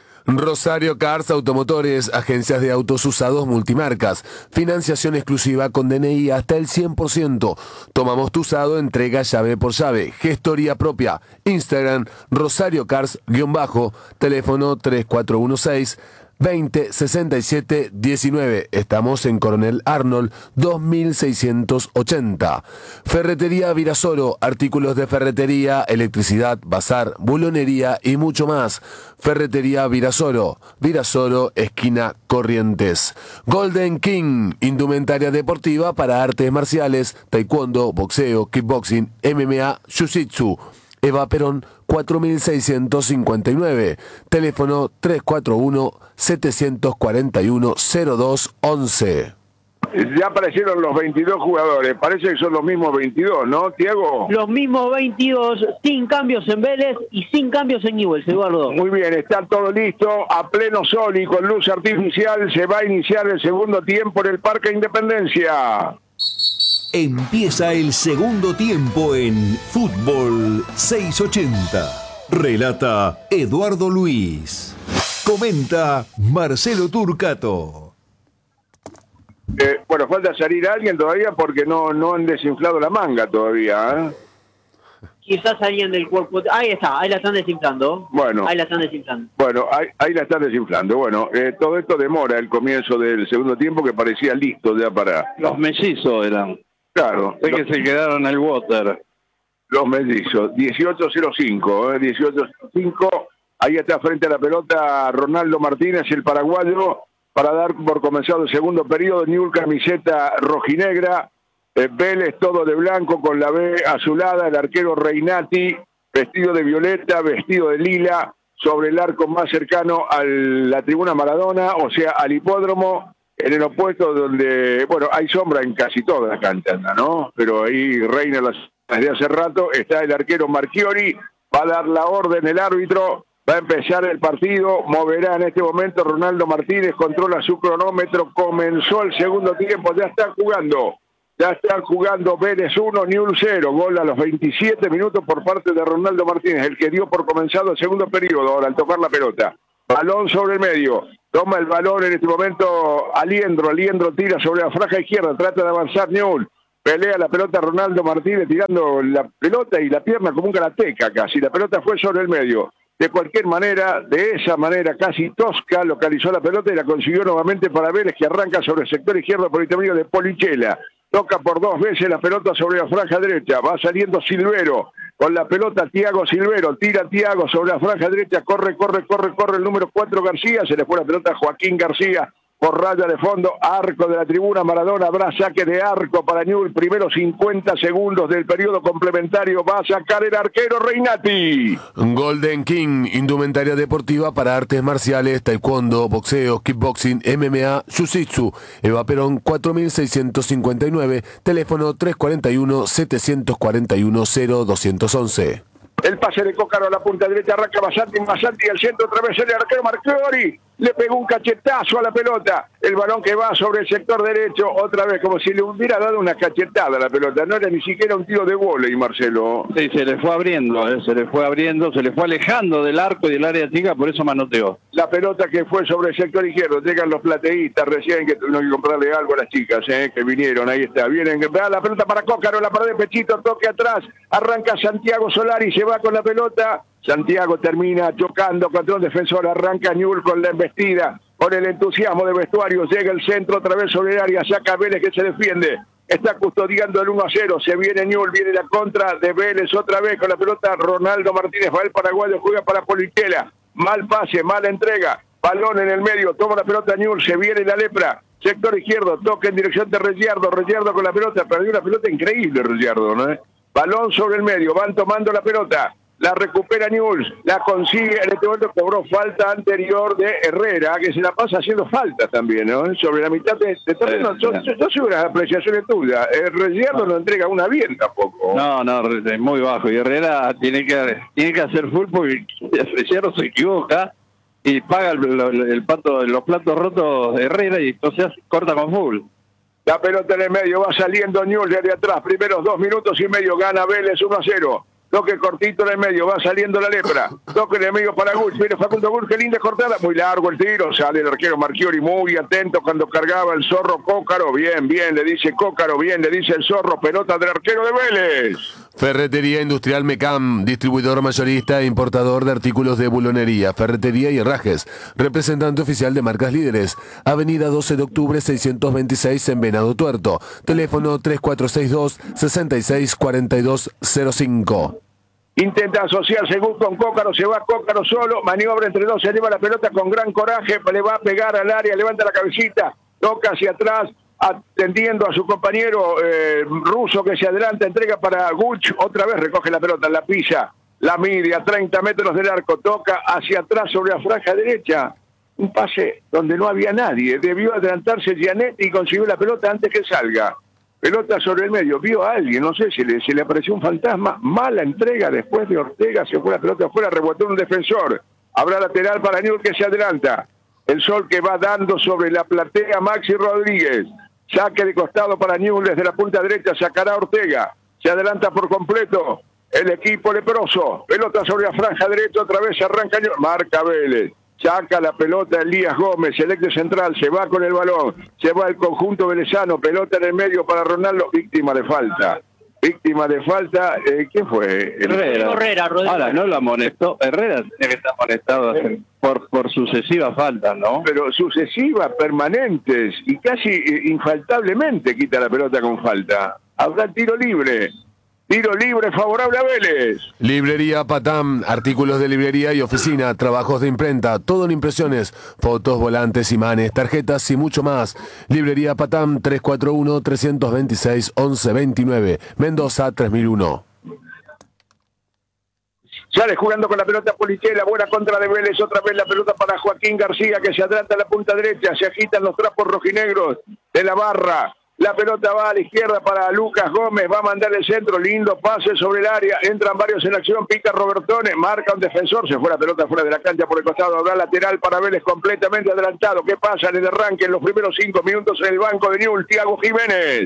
Speaker 3: Rosario Cars Automotores, agencias de autos usados multimarcas, financiación exclusiva con D N I hasta el cien por ciento. Tomamos tu usado, entrega llave por llave, gestoría propia, Instagram Rosario Cars-bajo, teléfono tres cuatro uno seis, veinte sesenta y siete diecinueve. Estamos en Coronel Arnold dos mil seiscientos ochenta. Ferretería Virasoro, artículos de ferretería, electricidad, bazar, bulonería y mucho más. Ferretería Virasoro, Virasoro, esquina Corrientes. Golden King, indumentaria deportiva para artes marciales, taekwondo, boxeo, kickboxing, M M A, jiu-jitsu. Eva Perón cuatro mil seiscientos cincuenta y nueve, teléfono tres cuatro uno, siete cuatro uno, cero dos once.
Speaker 1: Ya aparecieron los veintidós jugadores, parece que son los mismos veintidós, ¿no, Tiago?
Speaker 2: Los mismos veintidós, sin cambios en Vélez y sin cambios en Newell's, Eduardo.
Speaker 1: Muy bien, está todo listo, a pleno sol y con luz artificial se va a iniciar el segundo tiempo en el Parque Independencia.
Speaker 6: Empieza el segundo tiempo en Fútbol seiscientos ochenta. Relata Eduardo Luis. Comenta Marcelo Turcato.
Speaker 1: Eh, bueno, falta salir alguien todavía porque no, no han desinflado la manga todavía, ¿eh?
Speaker 2: Quizás alguien del cuerpo... Ahí está, ahí la están desinflando.
Speaker 1: Bueno.
Speaker 2: Ahí la están desinflando.
Speaker 1: Bueno, ahí, ahí la están desinflando. Bueno, eh, todo esto demora el comienzo del segundo tiempo que parecía listo ya para...
Speaker 4: Los mellizos eran.
Speaker 1: Claro,
Speaker 4: Sé
Speaker 1: lo-
Speaker 4: que se quedaron en el water.
Speaker 1: los mellizos. dieciocho cero cinco, ¿eh? dieciocho cero cinco. Ahí está frente a la pelota Ronaldo Martínez, el paraguayo, para dar por comenzado el segundo periodo. Newell's camiseta rojinegra. Eh, Vélez todo de blanco con la B azulada, el arquero Reinati, vestido de violeta, vestido de lila, sobre el arco más cercano a la tribuna Maradona, o sea, al hipódromo, en el opuesto donde, bueno, hay sombra en casi toda la cancha, ¿no? Pero ahí reina las desde hace rato, está el arquero Marchiori, va a dar la orden el árbitro, va a empezar el partido, moverá en este momento Ronaldo Martínez, controla su cronómetro, comenzó el segundo tiempo, ya está jugando Ya están jugando Vélez uno, Newell's cero. Gol a los veintisiete minutos por parte de Ronaldo Martínez, el que dio por comenzado el segundo periodo. Ahora, al tocar la pelota. Balón sobre el medio. Toma el balón en este momento Aliendro. Aliendro tira sobre la franja izquierda. Trata de avanzar Newell's. Pelea la pelota Ronaldo Martínez tirando la pelota y la pierna como un karateca casi. La pelota fue sobre el medio. De cualquier manera, de esa manera casi tosca, localizó la pelota y la consiguió nuevamente para Vélez, que arranca sobre el sector izquierdo por el intermedio de Polichela. Toca por dos veces la pelota sobre la franja derecha. Va saliendo Silvero. Con la pelota Thiago Silvero. Tira Thiago sobre la franja derecha. Corre, corre, corre, corre el número cuatro García. Se le fue la pelota a Joaquín García. Por raya de fondo, arco de la tribuna Maradona, habrá saque de arco para Newell's, primeros cincuenta segundos del periodo complementario, va a sacar el arquero Reinati.
Speaker 3: Golden King, indumentaria deportiva para artes marciales, taekwondo, boxeo, kickboxing, M M A, jiu-jitsu. Eva Perón cuatro mil seiscientos cincuenta y nueve, teléfono tres cuatro uno, siete cuatro uno, cero dos once.
Speaker 1: El pase de Cócaro a la punta derecha, arranca Basanti, Basanti al centro, otra vez el arquero Marchiori, le pegó un cachetazo a la pelota, el balón que va sobre el sector derecho, otra vez como si le hubiera dado una cachetada a la pelota, no era ni siquiera un tiro de vóley, Marcelo.
Speaker 4: Sí, se le fue abriendo, eh, se le fue abriendo, se le fue alejando del arco y del área chica, por eso manoteó.
Speaker 1: La pelota que fue sobre el sector izquierdo, llegan los plateístas recién que tuvieron que comprarle algo a las chicas, eh, que vinieron, ahí está, vienen, va la pelota para Cócaro, la pared de pechito, toque atrás, arranca Santiago Solari, se va con la pelota, Santiago termina chocando contra un defensor, arranca Newell's con la embestida, con el entusiasmo de vestuario, llega el centro otra vez sobre el área, saca a Vélez que se defiende, está custodiando el uno a cero, se viene Newell's, viene la contra de Vélez otra vez con la pelota, Ronaldo Martínez, va el paraguayo, juega para Polichela, mal pase, mala entrega, balón en el medio, toma la pelota Newell's, se viene la lepra, sector izquierdo, toca en dirección de Reyardo, Reyardo con la pelota, perdió una pelota increíble Reyardo, ¿no? Balón sobre el medio, van tomando la pelota, la recupera Newell's, la consigue, en este momento cobró falta anterior de Herrera, que se la pasa haciendo falta también, ¿no? Sobre la mitad de... de terreno, yo, yo, yo soy unas apreciaciones tuyas, el Reyardo no entrega una bien tampoco.
Speaker 4: No, no, es muy bajo, y Herrera tiene que tiene que hacer full porque Reyardo se equivoca y paga el, el, el pato, los platos rotos de Herrera y entonces corta con full.
Speaker 1: La pelota en el medio, va saliendo Newell's desde atrás, primeros dos minutos y medio, gana Vélez uno a cero. Toque cortito en el medio, va saliendo la lepra. Toque en el medio para Gulch. Viene Facundo Gulch, qué linda cortada. Muy largo el tiro. Sale el arquero Marchiori muy atento cuando cargaba el zorro Cócaro. Bien, bien, le dice Cócaro. Bien, le dice el zorro. Pelota del arquero de Vélez.
Speaker 3: Ferretería Industrial Mecam, distribuidor mayorista e importador de artículos de bulonería, ferretería y herrajes. Representante oficial de marcas líderes. Avenida doce de octubre seiscientos veintiséis en Venado Tuerto. Teléfono tres cuatro seis dos, seis seis cuatro dos cero cinco.
Speaker 1: Intenta asociarse con Cócaro, se va Cócaro solo, maniobra entre dos, se lleva la pelota con gran coraje, le va a pegar al área, levanta la cabecita, toca hacia atrás, atendiendo a su compañero eh, ruso que se adelanta, entrega para Gulch, otra vez recoge la pelota, la pisa, la mide a treinta metros del arco, toca hacia atrás sobre la franja derecha, un pase donde no había nadie, debió adelantarse Gianetti y consiguió la pelota antes que salga. Pelota sobre el medio, vio a alguien, no sé si le, si le apareció un fantasma, mala entrega después de Ortega, se fue la pelota afuera, rebotó un defensor, habrá lateral para Newell's que se adelanta, el sol que va dando sobre la platea Maxi Rodríguez, saque de costado para Newell's desde la punta derecha, sacará Ortega, se adelanta por completo el equipo leproso, pelota sobre la franja derecha, otra vez arranca Newell's, marca Vélez. Saca la pelota Elías Gómez, el ex central, se va con el balón, se va el conjunto velezano, pelota en el medio para Ronaldo, víctima de falta. Víctima de falta, eh, ¿quién fue?
Speaker 4: Herrera.
Speaker 2: Herrera, Rodríguez.
Speaker 4: Ahora, no lo amonestó, Herrera tiene que estar amonestado por, por sucesivas faltas, ¿no?
Speaker 1: Pero sucesivas, permanentes, y casi eh, infaltablemente quita la pelota con falta. Habrá tiro libre. Tiro libre favorable a Vélez.
Speaker 3: Librería Patam, artículos de librería y oficina, trabajos de imprenta, todo en impresiones, fotos, volantes, imanes, tarjetas y mucho más. Librería Patam tres cuatro uno, tres dos seis, once veintinueve, Mendoza tres mil uno.
Speaker 1: Sale jugando con la pelota Polichela, buena contra de Vélez, otra vez la pelota para Joaquín García que se adelanta a la punta derecha, se agitan los trapos rojinegros de la barra. La pelota va a la izquierda para Lucas Gómez, va a mandar el centro, lindo pase sobre el área, entran varios en acción, pica Robertone, marca un defensor, se fue la pelota fuera de la cancha por el costado, habrá lateral para Vélez completamente adelantado. ¿Qué pasa en el arranque en los primeros cinco minutos en el banco de Newell's? Thiago Jiménez.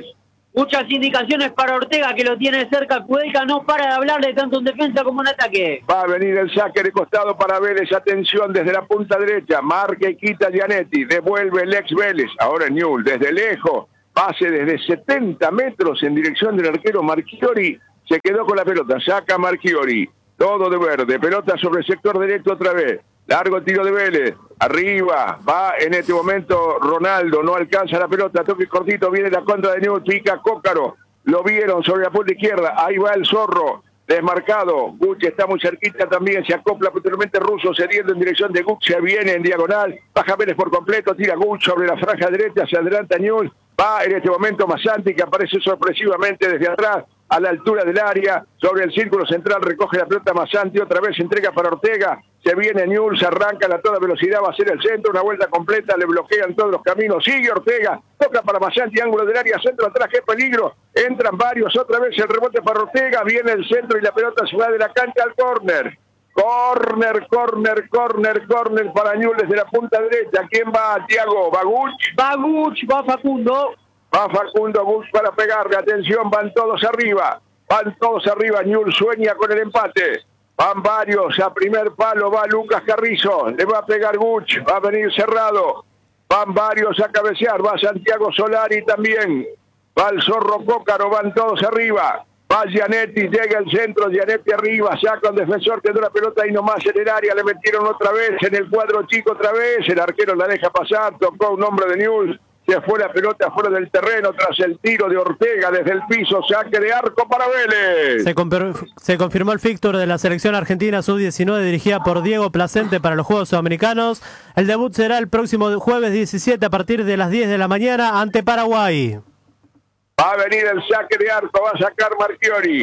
Speaker 2: Muchas indicaciones para Ortega, que lo tiene cerca. Kudelka no para de hablarle tanto en defensa como en ataque.
Speaker 1: Va a venir el saque de costado para Vélez. Atención desde la punta derecha. Marca y quita Gianetti. Devuelve el ex Vélez. Ahora Newell desde lejos. Pase desde setenta metros en dirección del arquero Marchiori. Se quedó con la pelota. Saca Marchiori. Todo de verde. Pelota sobre el sector derecho otra vez. Largo tiro de Vélez. Arriba. Va en este momento Ronaldo. No alcanza la pelota. Toque cortito. Viene la contra de Newell. Pica Cócaro. Lo vieron sobre la punta izquierda. Ahí va el Zorro. Desmarcado. Gucci está muy cerquita también. Se acopla posteriormente Russo. Cediendo en dirección de Gucci. Se viene en diagonal. Baja Vélez por completo. Tira Gucci sobre la franja derecha. Se adelanta Newell. Va en este momento Masanti, que aparece sorpresivamente desde atrás a la altura del área. Sobre el círculo central recoge la pelota Masanti. Otra vez entrega para Ortega. Se viene Newell, se arranca a toda velocidad, va a ser el centro, una vuelta completa, le bloquean todos los caminos, sigue Ortega, toca para Masanti, ángulo del área, centro atrás, qué peligro, entran varios, otra vez el rebote para Ortega, viene el centro y la pelota se va de la cancha al córner. Córner, córner, córner, córner para Newell desde la punta derecha. ¿Quién va, Thiago? ¿Va Gucci?
Speaker 2: Va Gucci, va Facundo.
Speaker 1: Va Facundo Gucci para pegarle, atención, van todos arriba, van todos arriba, Newell sueña con el empate. Van varios, a primer palo va Lucas Carrizo, le va a pegar Gucci, va a venir cerrado. Van varios a cabecear, va Santiago Solari también. Va el Zorro Cócaro, van todos arriba. Va Gianetti, llega el centro, Gianetti arriba, saca un defensor, quedó la pelota ahí nomás en el área, le metieron otra vez, en el cuadro chico otra vez, el arquero la deja pasar, tocó un hombre de Newell. Se fue la pelota fuera del terreno tras el tiro de Ortega desde el piso, saque de arco para Vélez.
Speaker 5: Se, se confirmó el fixture de la selección argentina sub diecinueve dirigida por Diego Placente para los Juegos Sudamericanos. El debut será el próximo jueves diecisiete a partir de las diez de la mañana ante Paraguay.
Speaker 1: Va a venir el saque de arco, va a sacar Marchiori.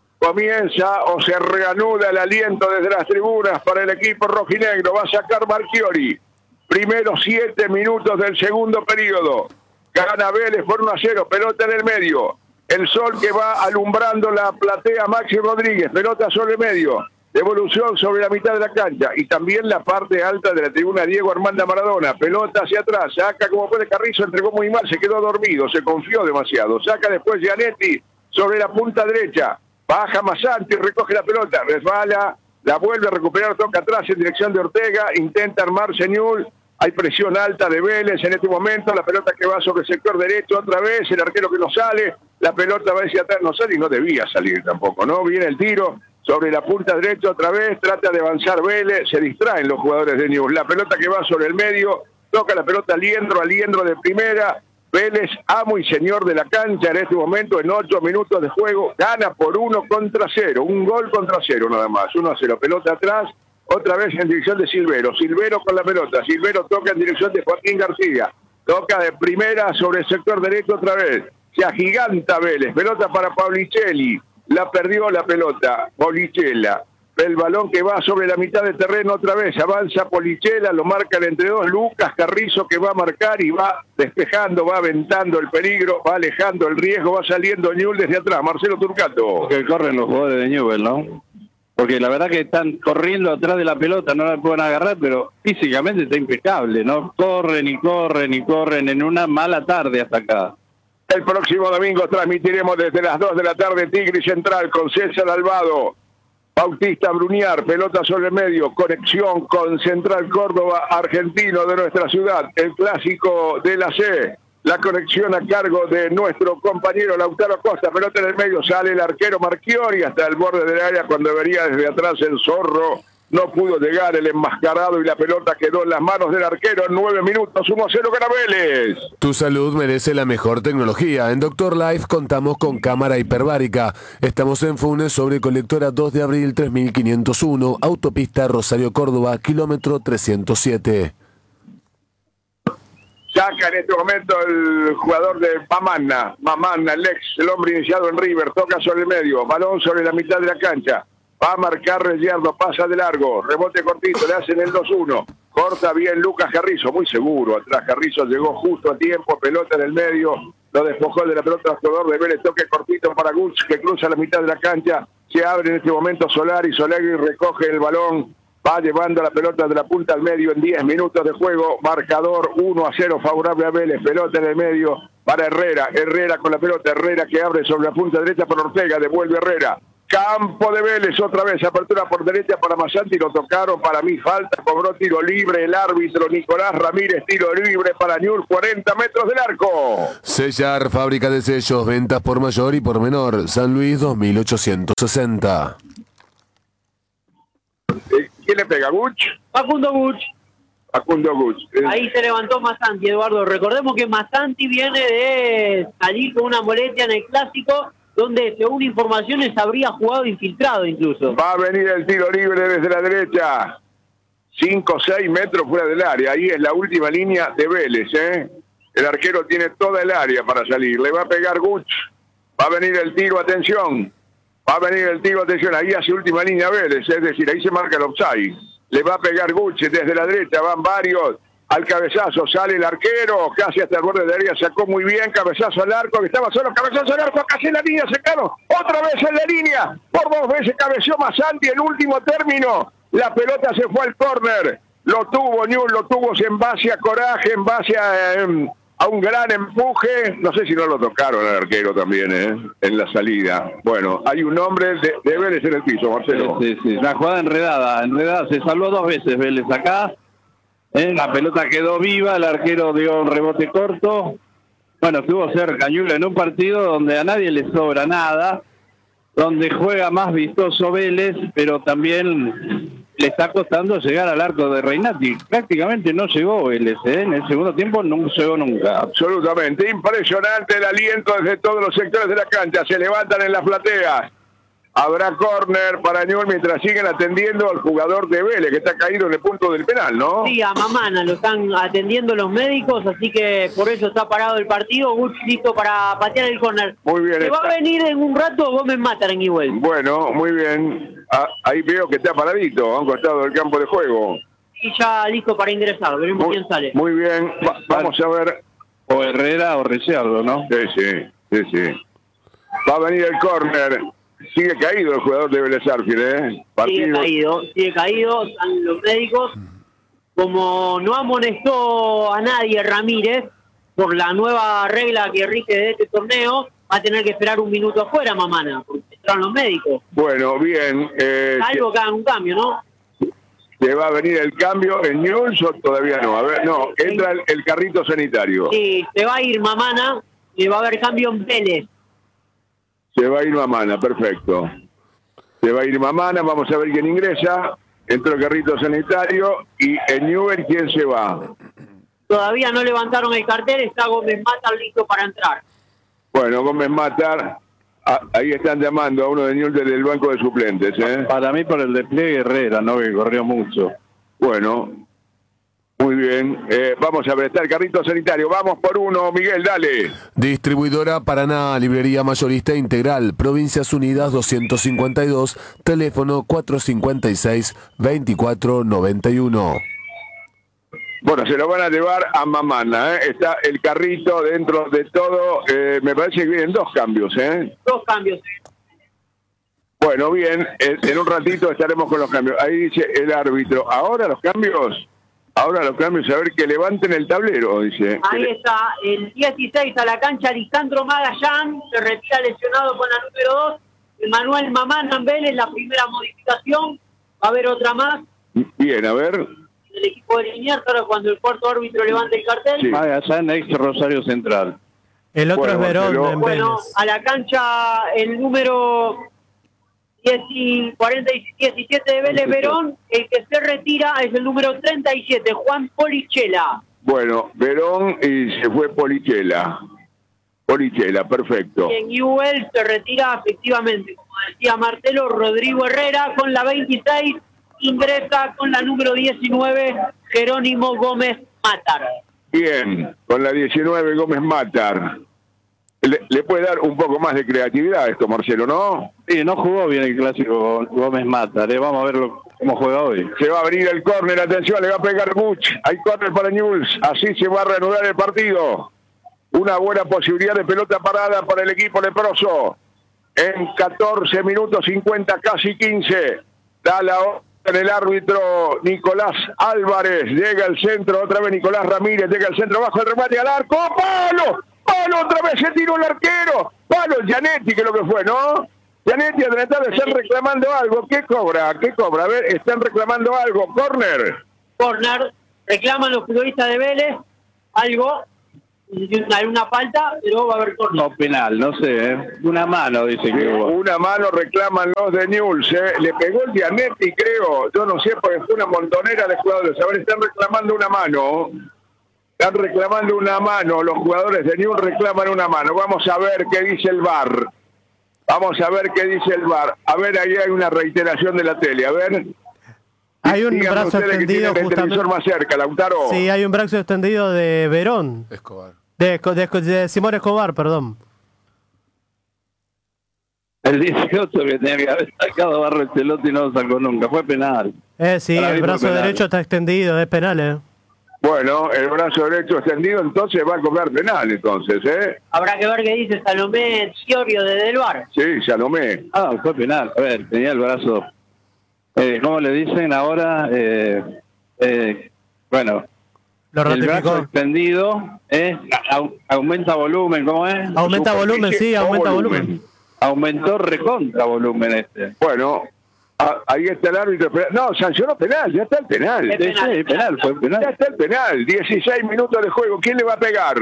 Speaker 1: Comienza o se reanuda el aliento desde las tribunas para el equipo rojinegro, va a sacar Marchiori. Primeros siete minutos del segundo periodo. Gana Vélez por uno a cero. Pelota en el medio. El sol que va alumbrando la platea Maxi Rodríguez. Pelota sobre el medio. Devolución sobre la mitad de la cancha. Y también la parte alta de la tribuna Diego Armando Maradona. Pelota hacia atrás. Saca como puede Carrizo. Entregó muy mal. Se quedó dormido. Se confió demasiado. Saca después Gianetti sobre la punta derecha. Baja Masanti. Recoge la pelota. Resbala. La vuelve a recuperar. Toca atrás en dirección de Ortega. Intenta armarse Newell. Hay presión alta de Vélez en este momento, la pelota que va sobre el sector derecho otra vez, el arquero que no sale, la pelota va hacia atrás, no sale y no debía salir tampoco, ¿no? Viene el tiro sobre la punta derecha otra vez, trata de avanzar Vélez, se distraen los jugadores de Newell, la pelota que va sobre el medio, toca la pelota Liendro, a Liendro de primera, Vélez, amo y señor de la cancha en este momento, en ocho minutos de juego, gana por uno contra cero, un gol contra cero nada más, uno a cero, pelota atrás. Otra vez en dirección de Silvero. Silvero con la pelota. Silvero toca en dirección de Joaquín García. Toca de primera sobre el sector derecho otra vez. Se agiganta Vélez. Pelota para Paulicelli. La perdió la pelota. Paulichela. El balón que va sobre la mitad del terreno otra vez. Avanza Polichela. Lo marca el entre dos. Lucas Carrizo que va a marcar y va despejando, va aventando el peligro, va alejando el riesgo, va saliendo Newell desde atrás. Marcelo Turcato.
Speaker 4: Que corren los jugadores de Newell, ¿no? Porque la verdad que están corriendo atrás de la pelota, no la pueden agarrar, pero físicamente está impecable, ¿no? Corren y corren y corren en una mala tarde hasta acá.
Speaker 1: El próximo domingo transmitiremos desde las dos de la tarde Tigre Central con César Alvado, Bautista Bruniar, pelota sobre el medio, conexión con Central Córdoba, argentino de nuestra ciudad, el clásico de la C. La conexión a cargo de nuestro compañero Lautaro Costa, pelota en el medio, sale el arquero Marchiori hasta el borde del área cuando venía desde atrás el Zorro, no pudo llegar el enmascarado y la pelota quedó en las manos del arquero en nueve minutos, uno a cero gana Vélez.
Speaker 3: Tu salud merece la mejor tecnología. En Doctor Life contamos con cámara hiperbárica. Estamos en Funes sobre Colectora dos de abril tres mil quinientos uno, autopista Rosario Córdoba, kilómetro trescientos siete.
Speaker 1: Saca en este momento el jugador de Mamanna, Mamanna, el ex, el hombre iniciado en River, toca sobre el medio, balón sobre la mitad de la cancha, va a marcar Reyardo, pasa de largo, rebote cortito, le hacen el dos uno, corta bien Lucas Carrizo, muy seguro, atrás Carrizo llegó justo a tiempo, pelota en el medio, lo despojó de la pelota al jugador de Vélez, toque cortito para Gucci, que cruza la mitad de la cancha, se abre en este momento Solari, Solari recoge el balón, va llevando la pelota de la punta al medio en diez minutos de juego, marcador uno a cero favorable a Vélez, pelota en el medio, va para Herrera. Herrera con la pelota. Herrera que abre sobre la punta derecha para Ortega. Devuelve Herrera. Campo de Vélez, otra vez, apertura por derecha para Masanti, lo tocaron, para mí falta, cobró tiro libre el árbitro Nicolás Ramírez, tiro libre para Newell's, cuarenta metros del arco.
Speaker 3: Sellar, fábrica de sellos, ventas por mayor y por menor, San Luis dos mil ochocientos sesenta.
Speaker 1: ¿Quién le pega, Guch?
Speaker 2: Facundo Guch.
Speaker 1: Facundo Guch.
Speaker 2: Ahí se levantó Masanti, Eduardo. Recordemos que Masanti viene de salir con una molestia en el Clásico, donde según informaciones habría jugado infiltrado incluso.
Speaker 1: Va a venir el tiro libre desde la derecha, cinco o seis metros fuera del área, ahí es la última línea de Vélez, ¿eh? El arquero tiene toda el área para salir, le va a pegar Guch, va a venir el tiro, atención, va a venir el tiro, atención, ahí hace última línea Vélez, es decir, ahí se marca el offside, le va a pegar Guch desde la derecha, van varios. Al cabezazo sale el arquero, casi hasta el borde de área, sacó muy bien, cabezazo al arco, que estaba solo, cabezazo al arco, casi en la línea, Secano, otra vez en la línea, por dos veces cabeció Masanti, el último término, la pelota se fue al córner, lo tuvo Newell's, lo tuvo en base a coraje, en base a, eh, a un gran empuje, no sé si no lo tocaron al arquero también, eh, en la salida. Bueno, hay un hombre de, de Vélez en el piso, Marcelo.
Speaker 4: Sí, sí, sí, una jugada enredada, enredada, se salvó dos veces Vélez acá. Eh, la pelota quedó viva, el arquero dio un rebote corto. Bueno, estuvo cerca Newell's en un partido donde a nadie le sobra nada, donde juega más vistoso Vélez, pero también le está costando llegar al arco de Reinati. Prácticamente no llegó Vélez, ¿eh? En el segundo tiempo no llegó nunca.
Speaker 1: Absolutamente, impresionante el aliento desde todos los sectores de la cancha, se levantan en las plateas. Habrá córner para Newell's mientras siguen atendiendo al jugador de Vélez, que está caído en el punto del penal, ¿no?
Speaker 2: Sí, a Mamana lo están atendiendo los médicos, así que por eso está parado el partido. Guch listo para patear el córner.
Speaker 1: Muy bien.
Speaker 2: Se va a venir en un rato Gómez Matar en Newell's.
Speaker 1: Bueno, muy bien. Ah, ahí veo que está paradito, a un costado del campo de juego.
Speaker 2: Y ya listo para ingresar, veremos
Speaker 1: muy,
Speaker 2: quién sale.
Speaker 1: Muy bien, Va, vamos a ver.
Speaker 4: O Herrera o Ricciardo, ¿no?
Speaker 1: Sí, sí, sí, sí. Va a venir el córner. Sigue caído el jugador de Vélez Sarsfield, ¿eh?
Speaker 2: Partido. Sigue caído, sigue caído, están los médicos. Como no amonestó a nadie Ramírez por la nueva regla que rige de este torneo, va a tener que esperar un minuto afuera, Mamana, porque están los médicos.
Speaker 1: Bueno, bien. Eh,
Speaker 2: Algo que hagan un cambio, ¿no?
Speaker 1: ¿Se va a venir el cambio en Newell's o todavía no? A ver, no, entra el, el carrito sanitario.
Speaker 2: Sí, se va a ir Mamana y va a haber cambio en Vélez.
Speaker 1: Se va a ir Mamana, perfecto. Se va a ir Mamana, vamos a ver quién ingresa. Entró el carrito sanitario y en Newell's, ¿quién se va?
Speaker 2: Todavía no levantaron el cartel, está Gómez Matar listo para entrar.
Speaker 1: Bueno, Gómez Matar, ah, ahí están llamando a uno de Newell's del banco de suplentes, ¿eh?
Speaker 4: Para mí por el despliegue Herrera, ¿no? Que corrió mucho.
Speaker 1: Bueno, muy bien. Eh, vamos a ver, está el carrito sanitario. Vamos por uno, Miguel, dale.
Speaker 3: Distribuidora Paraná, librería mayorista integral, Provincias Unidas doscientos cincuenta y dos, teléfono cuatrocientos cincuenta y seis, veinticuatro noventa y uno.
Speaker 1: Bueno, se lo van a llevar a Mamana, ¿eh? Está el carrito dentro de todo. Eh, me parece que vienen dos cambios, ¿eh?
Speaker 2: Dos cambios.
Speaker 1: Bueno, bien. En, en un ratito estaremos con los cambios. Ahí dice el árbitro. Ahora los cambios... Ahora los cambios, a ver que levanten el tablero, dice.
Speaker 2: Ahí está, el dieciséis a la cancha, Lisandro Magallán, se retira lesionado con la número dos. Manuel Mamana en Vélez, la primera modificación. Va a haber otra más.
Speaker 1: Bien, a ver.
Speaker 2: El equipo de Liniers, ahora cuando el cuarto árbitro levante el cartel.
Speaker 4: Sí. Ah, allá en ex Rosario Central.
Speaker 5: El otro bueno, es Verón en Vélez.
Speaker 2: Bueno, a la cancha el número cuarenta y diecisiete de Vélez Verón, el que se retira es el número treinta y siete, Juan Polichela.
Speaker 1: Bueno, Verón y se fue Polichela. Polichela, perfecto.
Speaker 2: Y en Newell's se retira efectivamente, como decía Marcelo, Rodrigo Herrera con la veintiséis, ingresa con la número diecinueve, Jerónimo Gómez Matar.
Speaker 1: Bien, con la diecinueve Gómez Matar. Le, le puede dar un poco más de creatividad a esto, Marcelo, ¿no?
Speaker 4: Sí, no jugó bien el clásico Gómez Matar, ¿eh? Vamos a ver cómo juega hoy.
Speaker 1: Se va a abrir el córner, atención, le va a pegar Guch. Hay córner para Newell's, así se va a reanudar el partido. Una buena posibilidad de pelota parada para el equipo leproso. En catorce minutos cincuenta, casi quince. Da la orden el árbitro Nicolás Álvarez. Llega al centro, otra vez Nicolás Ramírez. Llega al centro, bajo el remate al arco. ¡Palo! Palo, otra vez se tiró el arquero. Palo, Gianetti, que es lo que fue, ¿no? Gianetti adelantado, están reclamando algo. ¿Qué cobra? ¿Qué cobra? A ver, están reclamando algo. Corner.
Speaker 2: Corner. Reclaman los futbolistas de Vélez algo. Hay una falta, pero va a haber corner.
Speaker 4: No, penal, no sé, ¿eh? Una mano, dice que hubo.
Speaker 1: Una mano reclaman los de Newell's, ¿eh? Le pegó el Gianetti, creo. Yo no sé, porque fue una montonera de jugadores. A ver, están reclamando una mano. Están reclamando una mano. Los jugadores de Newell's reclaman una mano. Vamos a ver qué dice el V A R. Vamos a ver qué dice el V A R. A ver, ahí hay una reiteración de la tele. A ver.
Speaker 5: Hay un
Speaker 1: Díganme
Speaker 5: brazo
Speaker 1: ustedes que
Speaker 5: extendido
Speaker 1: tienen el televisor
Speaker 5: justamente.
Speaker 1: más cerca, Lautaro.
Speaker 5: Sí, hay un brazo extendido de Verón.
Speaker 3: Escobar.
Speaker 5: De, de, de Simón Escobar, perdón.
Speaker 4: El dieciocho que tenía que haber sacado Barrechelotti y no lo sacó nunca. Fue penal.
Speaker 5: Eh, sí,
Speaker 4: Para mí
Speaker 5: el
Speaker 4: fue
Speaker 5: brazo
Speaker 4: penal.
Speaker 5: derecho está extendido, es penal, eh.
Speaker 1: Bueno, el brazo derecho extendido, entonces va a cobrar penal, entonces, ¿eh?
Speaker 2: Habrá que ver qué dice Salomé Sciorio desde el V A R.
Speaker 1: Sí, Salomé.
Speaker 4: Ah, fue penal. A ver, tenía el brazo. Eh, ¿Cómo le dicen ahora? Eh, eh, bueno,
Speaker 5: Lo
Speaker 4: el brazo
Speaker 5: ratificó.
Speaker 4: extendido es au- aumenta volumen, ¿cómo es?
Speaker 5: Aumenta volumen, sí,
Speaker 1: Superficie o
Speaker 5: aumenta volumen.
Speaker 4: Aumentó recontra volumen este.
Speaker 1: Bueno, a- ahí está el árbitro. No, sancionó penal, ya está el penal.
Speaker 2: Es
Speaker 4: Sí,
Speaker 2: penal,
Speaker 4: sí, penal, fue
Speaker 1: Ya
Speaker 4: penal.
Speaker 1: está el penal. dieciséis minutos de juego. ¿Quién le va a pegar?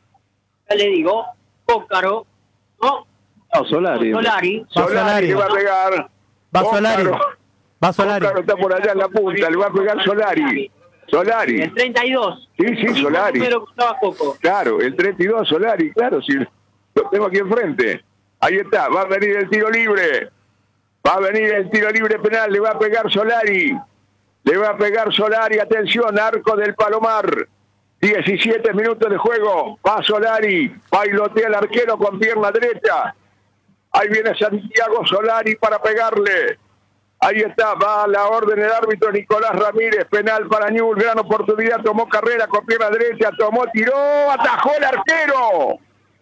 Speaker 2: Ya le digo, Pócaro, ¿no?
Speaker 4: No, Solari.
Speaker 2: Solari.
Speaker 5: Va
Speaker 1: Solari
Speaker 5: Solari.
Speaker 1: le va a pegar.
Speaker 5: Va Solari.
Speaker 1: Pócaro.
Speaker 5: Va Solari.
Speaker 1: Pócaro está por allá en la punta. Le va a pegar Solari. Solari.
Speaker 2: El treinta y dos.
Speaker 1: Sí, sí,
Speaker 2: El mismo
Speaker 1: Solari.
Speaker 2: número que usaba Coco.
Speaker 1: Claro, el treinta y dos Solari. Claro, sí. Lo tengo aquí enfrente. Ahí está. Va a venir el tiro libre. Va a venir el tiro libre penal. Le va a pegar Solari. Le va a pegar Solari. Atención, arco del Palomar. diecisiete minutos de juego. Va Solari. Bailotea el arquero con pierna derecha. Ahí viene Santiago Solari para pegarle. Ahí está, va a la orden el árbitro Nicolás Ramírez, penal para Newell's, gran oportunidad, tomó carrera con pierna derecha, tomó, tiró, atajó el arquero.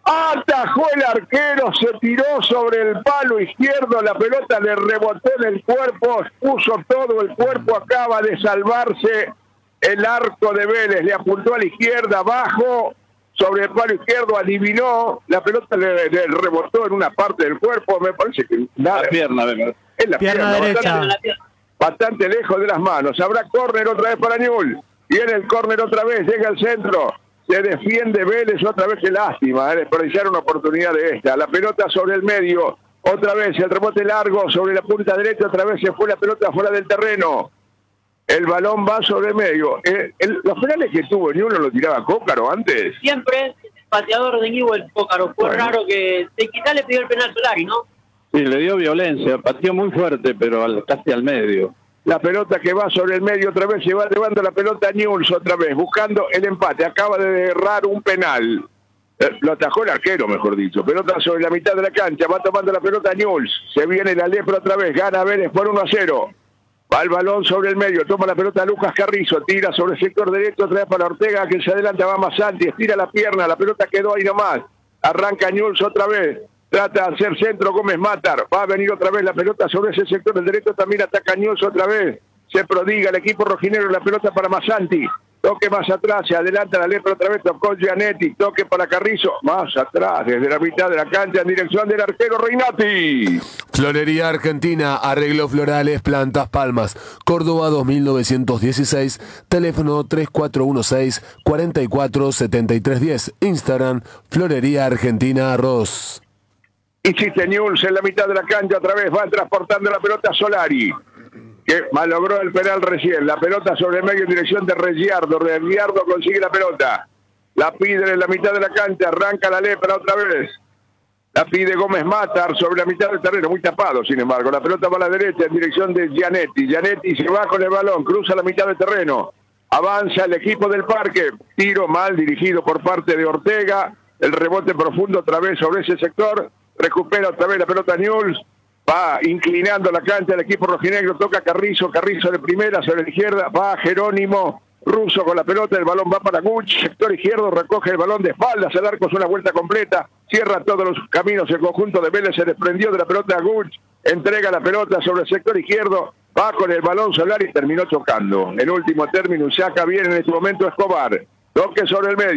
Speaker 1: Atajó el arquero, se tiró sobre el palo izquierdo, la pelota le rebotó en el cuerpo, puso todo el cuerpo, acaba de salvarse el arco de Vélez, le apuntó a la izquierda, abajo, sobre el palo izquierdo, adivinó, la pelota le, le rebotó en una parte del cuerpo, me parece que nada.
Speaker 4: La pierna, venga.
Speaker 1: Es la
Speaker 5: Pierna
Speaker 1: pierna,
Speaker 5: derecha.
Speaker 1: bastante, bastante lejos de las manos. Habrá córner otra vez para Newell's. Viene el córner otra vez, llega al centro. Se defiende Vélez otra vez, qué lástima, eh, desperdiciar una oportunidad de esta. La pelota sobre el medio, otra vez el rebote largo sobre la punta derecha, otra vez se fue la pelota fuera del terreno. El balón va sobre el medio. Eh, el- los penales que tuvo Newell's lo tiraba Cócaro antes.
Speaker 2: Siempre el pateador de Newell's, Pócaro. Fue
Speaker 1: Bueno.
Speaker 2: raro que de quitar le pidió el penal Solari, ¿no?
Speaker 4: Sí, le dio violencia, pateó muy fuerte, pero al, casi al medio.
Speaker 1: La pelota que va sobre el medio otra vez, se va llevando la pelota a Newell's otra vez, buscando el empate. Acaba de errar un penal. Eh, lo atajó el arquero, mejor dicho. Pelota sobre la mitad de la cancha, va tomando la pelota a Newell's. Se viene la lepra otra vez, gana Vélez por uno a cero. Va el balón sobre el medio, toma la pelota Lucas Carrizo, tira sobre el sector derecho, otra vez para Ortega, que se adelanta, va Masanti, estira la pierna, la pelota quedó ahí nomás. Arranca Newell's otra vez. Trata de hacer centro Gómez Matar. Va a venir otra vez la pelota sobre ese sector del derecho. También ataca Newell's otra vez. Se prodiga el equipo rojinegro. La pelota para Masanti. Toque más atrás. Se adelanta la lepra otra vez. Tocó Gianetti. Toque para Carrizo. Más atrás. Desde la mitad de la cancha en dirección del arquero Reinati.
Speaker 3: Florería Argentina, arreglos florales, plantas, palmas. Córdoba dos mil novecientos dieciséis, teléfono tres cuatro uno seis, cuatro cuatro siete tres uno cero. Instagram, Florería Argentina Arroz.
Speaker 1: Insiste Newell's en la mitad de la cancha otra vez. Va transportando la pelota a Solari, que malogró el penal recién. La pelota sobre el medio en dirección de Regiardo. Regiardo consigue la pelota. La pide en la mitad de la cancha. Arranca la lepra otra vez. La pide Gómez Matar sobre la mitad del terreno. Muy tapado, sin embargo. La pelota va a la derecha en dirección de Gianetti. Gianetti se va con el balón. Cruza la mitad del terreno. Avanza el equipo del Parque. Tiro mal dirigido por parte de Ortega. El rebote profundo otra vez sobre ese sector. Recupera otra vez la pelota Newell's. Va inclinando la cancha el equipo rojinegro. Toca Carrizo. Carrizo de primera sobre la izquierda. Va Jerónimo Russo con la pelota. El balón va para Guch. Sector izquierdo. Recoge el balón de espaldas. El arco es una vuelta completa. Cierra todos los caminos. El conjunto de Vélez se desprendió de la pelota a Guch. Entrega la pelota sobre el sector izquierdo. Va con el balón Solari y terminó chocando. En último término saca bien en este momento Escobar. Toque sobre el medio.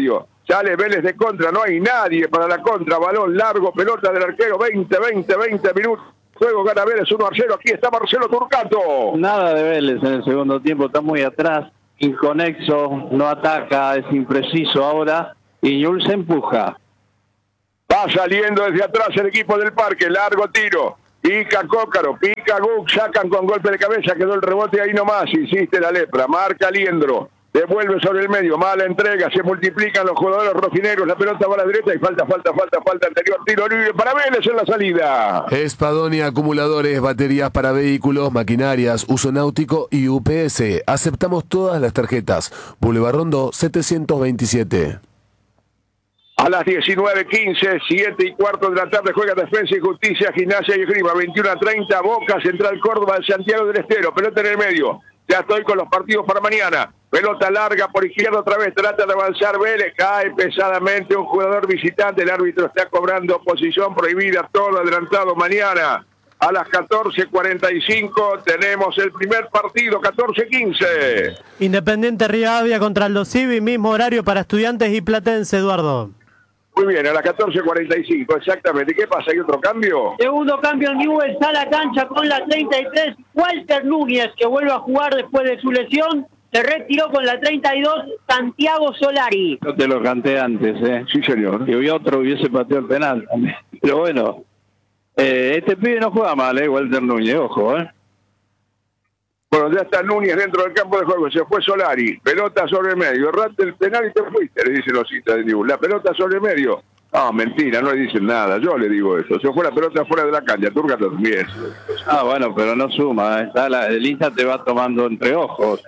Speaker 1: Sale Vélez de contra, no hay nadie para la contra. Balón largo, pelota del arquero, veinte, veinte, veinte minutos. Juego gana Vélez uno a cero. Aquí está Marcelo Turcato.
Speaker 4: Nada de Vélez en el segundo tiempo, está muy atrás, inconexo, no ataca, es impreciso ahora. Y Newell's se empuja.
Speaker 1: Va saliendo desde atrás el equipo del Parque, largo tiro. Pica Cócaro, pica Guk, sacan con golpe de cabeza, quedó el rebote ahí nomás, insiste la lepra, marca Liendro, devuelve sobre el medio, mala entrega, se multiplican los jugadores rojinegros, la pelota va a la derecha y falta, falta, falta, falta, anterior tiro libre para Vélez en la salida.
Speaker 3: Espadonia Acumuladores, baterías para vehículos, maquinarias, uso náutico y U P S. Aceptamos todas las tarjetas. Boulevard Rondó setecientos veintisiete.
Speaker 1: A las diecinueve quince, siete y cuarto de la tarde, juega Defensa y Justicia, Gimnasia y Esgrima, veintiuno a treinta, Boca, Central Córdoba, Santiago del Estero, pelota en el medio. Ya estoy con los partidos para mañana. Pelota larga por izquierda otra vez, trata de avanzar Vélez, cae pesadamente un jugador visitante, el árbitro está cobrando posición prohibida, todo adelantado mañana. A las catorce cuarenta y cinco tenemos el primer partido, catorce quince.
Speaker 5: Independiente Rivadavia contra Aldo Civi, mismo horario para Estudiantes y Platense, Eduardo.
Speaker 1: Muy bien, a las catorce cuarenta y cinco, exactamente. ¿Qué pasa? ¿Hay otro cambio?
Speaker 2: Segundo cambio en Newell's a la cancha con la treinta y tres. Walter Núñez, que vuelve a jugar después de su lesión. Se retiró con la treinta y dos, Santiago Solari.
Speaker 4: Yo te lo canté antes, ¿eh?
Speaker 1: Sí, señor.
Speaker 4: Y hubiera otro hubiese pateado el penal también. Pero bueno, eh, este pibe no juega mal, ¿eh? Walter Núñez, ojo, ¿eh?
Speaker 1: Bueno, ya está Núñez dentro del campo de juego, se fue Solari, pelota sobre el medio, errate el penal y te fuiste, le dicen los hinchas de Newell's. La pelota sobre el medio, no, mentira, no le dicen nada, yo le digo eso, se fue la pelota fuera de la cancha, Turcato también.
Speaker 4: Ah, bueno, pero no suma, ¿eh? Está la, el hincha te va tomando entre ojos.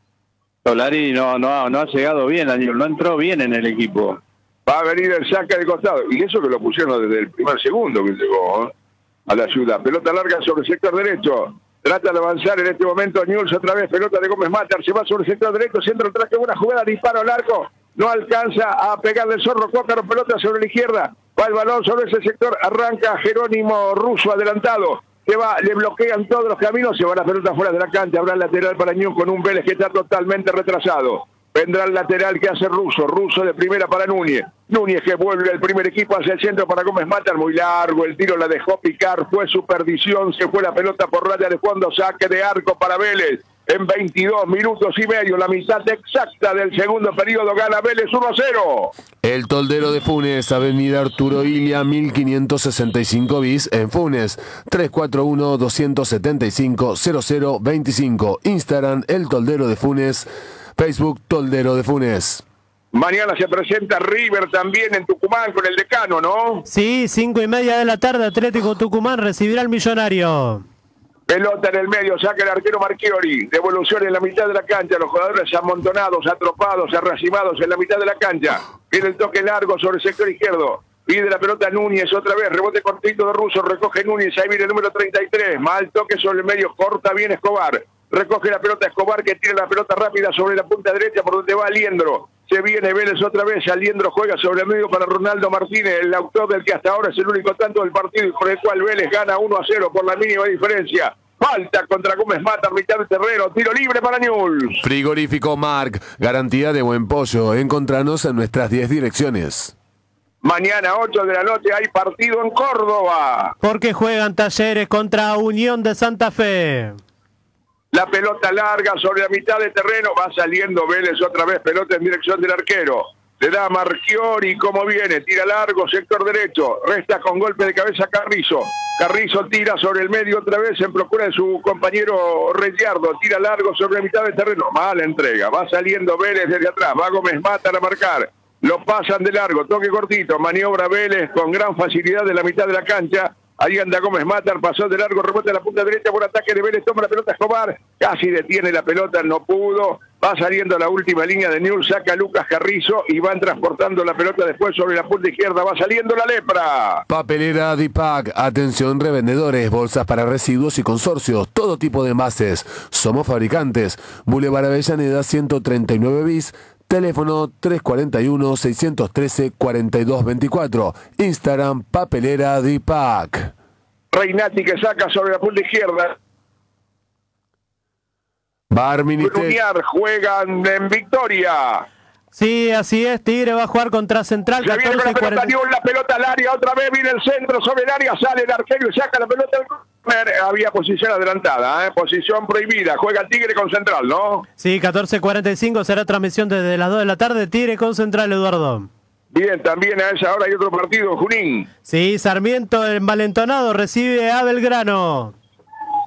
Speaker 4: Solari no, no, no ha llegado bien a Newell's, no entró bien en el equipo.
Speaker 1: Va a venir el saque de costado, y eso que lo pusieron desde el primer segundo que llegó, ¿eh? A la ciudad, pelota larga sobre el sector derecho. Trata de avanzar en este momento Newell's otra vez, pelota de Gómez Matar, se va sobre el sector derecho, centro atrás, que buena jugada, disparo al arco, no alcanza a pegarle el Zorro Cócaro, pelota sobre la izquierda, va el balón sobre ese sector, arranca Jerónimo Russo adelantado, que va, le bloquean todos los caminos, se va la pelota fuera de la cancha, habrá el lateral para Newell's con un Vélez que está totalmente retrasado. Vendrá el lateral que hace Russo, Russo de primera para Núñez. Núñez que vuelve al primer equipo hacia el centro para Gómez Matar, muy largo, el tiro la dejó picar, fue su perdición, se fue la pelota por raya de fondo, saque de arco para Vélez. En veintidós minutos y medio, la mitad exacta del segundo periodo, gana Vélez uno a cero.
Speaker 3: El Toldero de Funes, Avenida Arturo Ilia, mil quinientos sesenta y cinco bis, en Funes, tres cuatro uno, dos siete cinco, cero cero veinticinco. Instagram, El Toldero de Funes. Facebook, Toldero de Funes.
Speaker 1: Mañana se presenta River también en Tucumán con el Decano, ¿no?
Speaker 5: Sí, cinco y media de la tarde, Atlético Tucumán recibirá al Millonario.
Speaker 1: Pelota en el medio, saca el arquero Marchiori. Devolución en la mitad de la cancha, los jugadores amontonados, atropados, arracimados en la mitad de la cancha. Viene el toque largo sobre el sector izquierdo. Pide la pelota Núñez otra vez, rebote cortito de Russo, recoge Núñez, ahí viene el número treinta y tres. Mal toque sobre el medio, corta bien Escobar. Recoge la pelota Escobar, que tira la pelota rápida sobre la punta derecha por donde va Aliendro. Se viene Vélez otra vez, Aliendro juega sobre el medio para Ronaldo Martínez, el autor del que hasta ahora es el único tanto del partido y por el cual Vélez gana uno a cero por la mínima diferencia. Falta contra Gómez Matar, mitad de terreno, tiro libre para Newell's.
Speaker 3: Frigorífico Marc, garantía de buen pollo. Encontranos en nuestras diez direcciones.
Speaker 1: Mañana ocho de la noche hay partido en Córdoba.
Speaker 5: Porque juegan Talleres contra Unión de Santa Fe.
Speaker 1: La pelota larga sobre la mitad de terreno, va saliendo Vélez otra vez, pelota en dirección del arquero. Le da a Marchiori, como viene, tira largo, sector derecho, resta con golpe de cabeza Carrizo. Carrizo tira sobre el medio otra vez en procura de su compañero Reyardo, tira largo sobre la mitad de terreno, mala entrega, va saliendo Vélez desde atrás, va Gómez Matar a marcar. Lo pasan de largo, toque cortito, maniobra Vélez con gran facilidad de la mitad de la cancha. Ahí anda Gómez Matar, pasó de largo, rebote a la punta derecha, por ataque de Vélez, toma la pelota Escobar, casi detiene la pelota, no pudo, va saliendo a la última línea de Newell's, saca a Lucas Carrizo y van transportando la pelota después sobre la punta izquierda, va saliendo la lepra.
Speaker 3: Papelera Dipac, atención revendedores, bolsas para residuos y consorcios, todo tipo de envases. Somos fabricantes. Boulevard Avellaneda ciento treinta y nueve bis. Teléfono tres cuatro uno, seis uno tres, cuatro dos dos cuatro. Instagram, Papelera Dipac.
Speaker 1: Reinati que saca sobre la punta izquierda.
Speaker 3: Bar Minister.
Speaker 1: Bruniar juegan en Victoria.
Speaker 5: Sí, así es, Tigre va a jugar contra Central.
Speaker 1: Ya viene con la pelota, dio la pelota al área, otra vez viene el centro sobre el área, sale el arquero y saca la pelota al córner. Había posición adelantada, ¿eh? Posición prohibida, juega Tigre con Central, ¿no?
Speaker 5: Sí, catorce cuarenta y cinco será transmisión desde las dos de la tarde, Tigre con Central, Eduardo.
Speaker 1: Bien, también a esa hora hay otro partido, Junín.
Speaker 5: Sí, Sarmiento envalentonado recibe a Belgrano.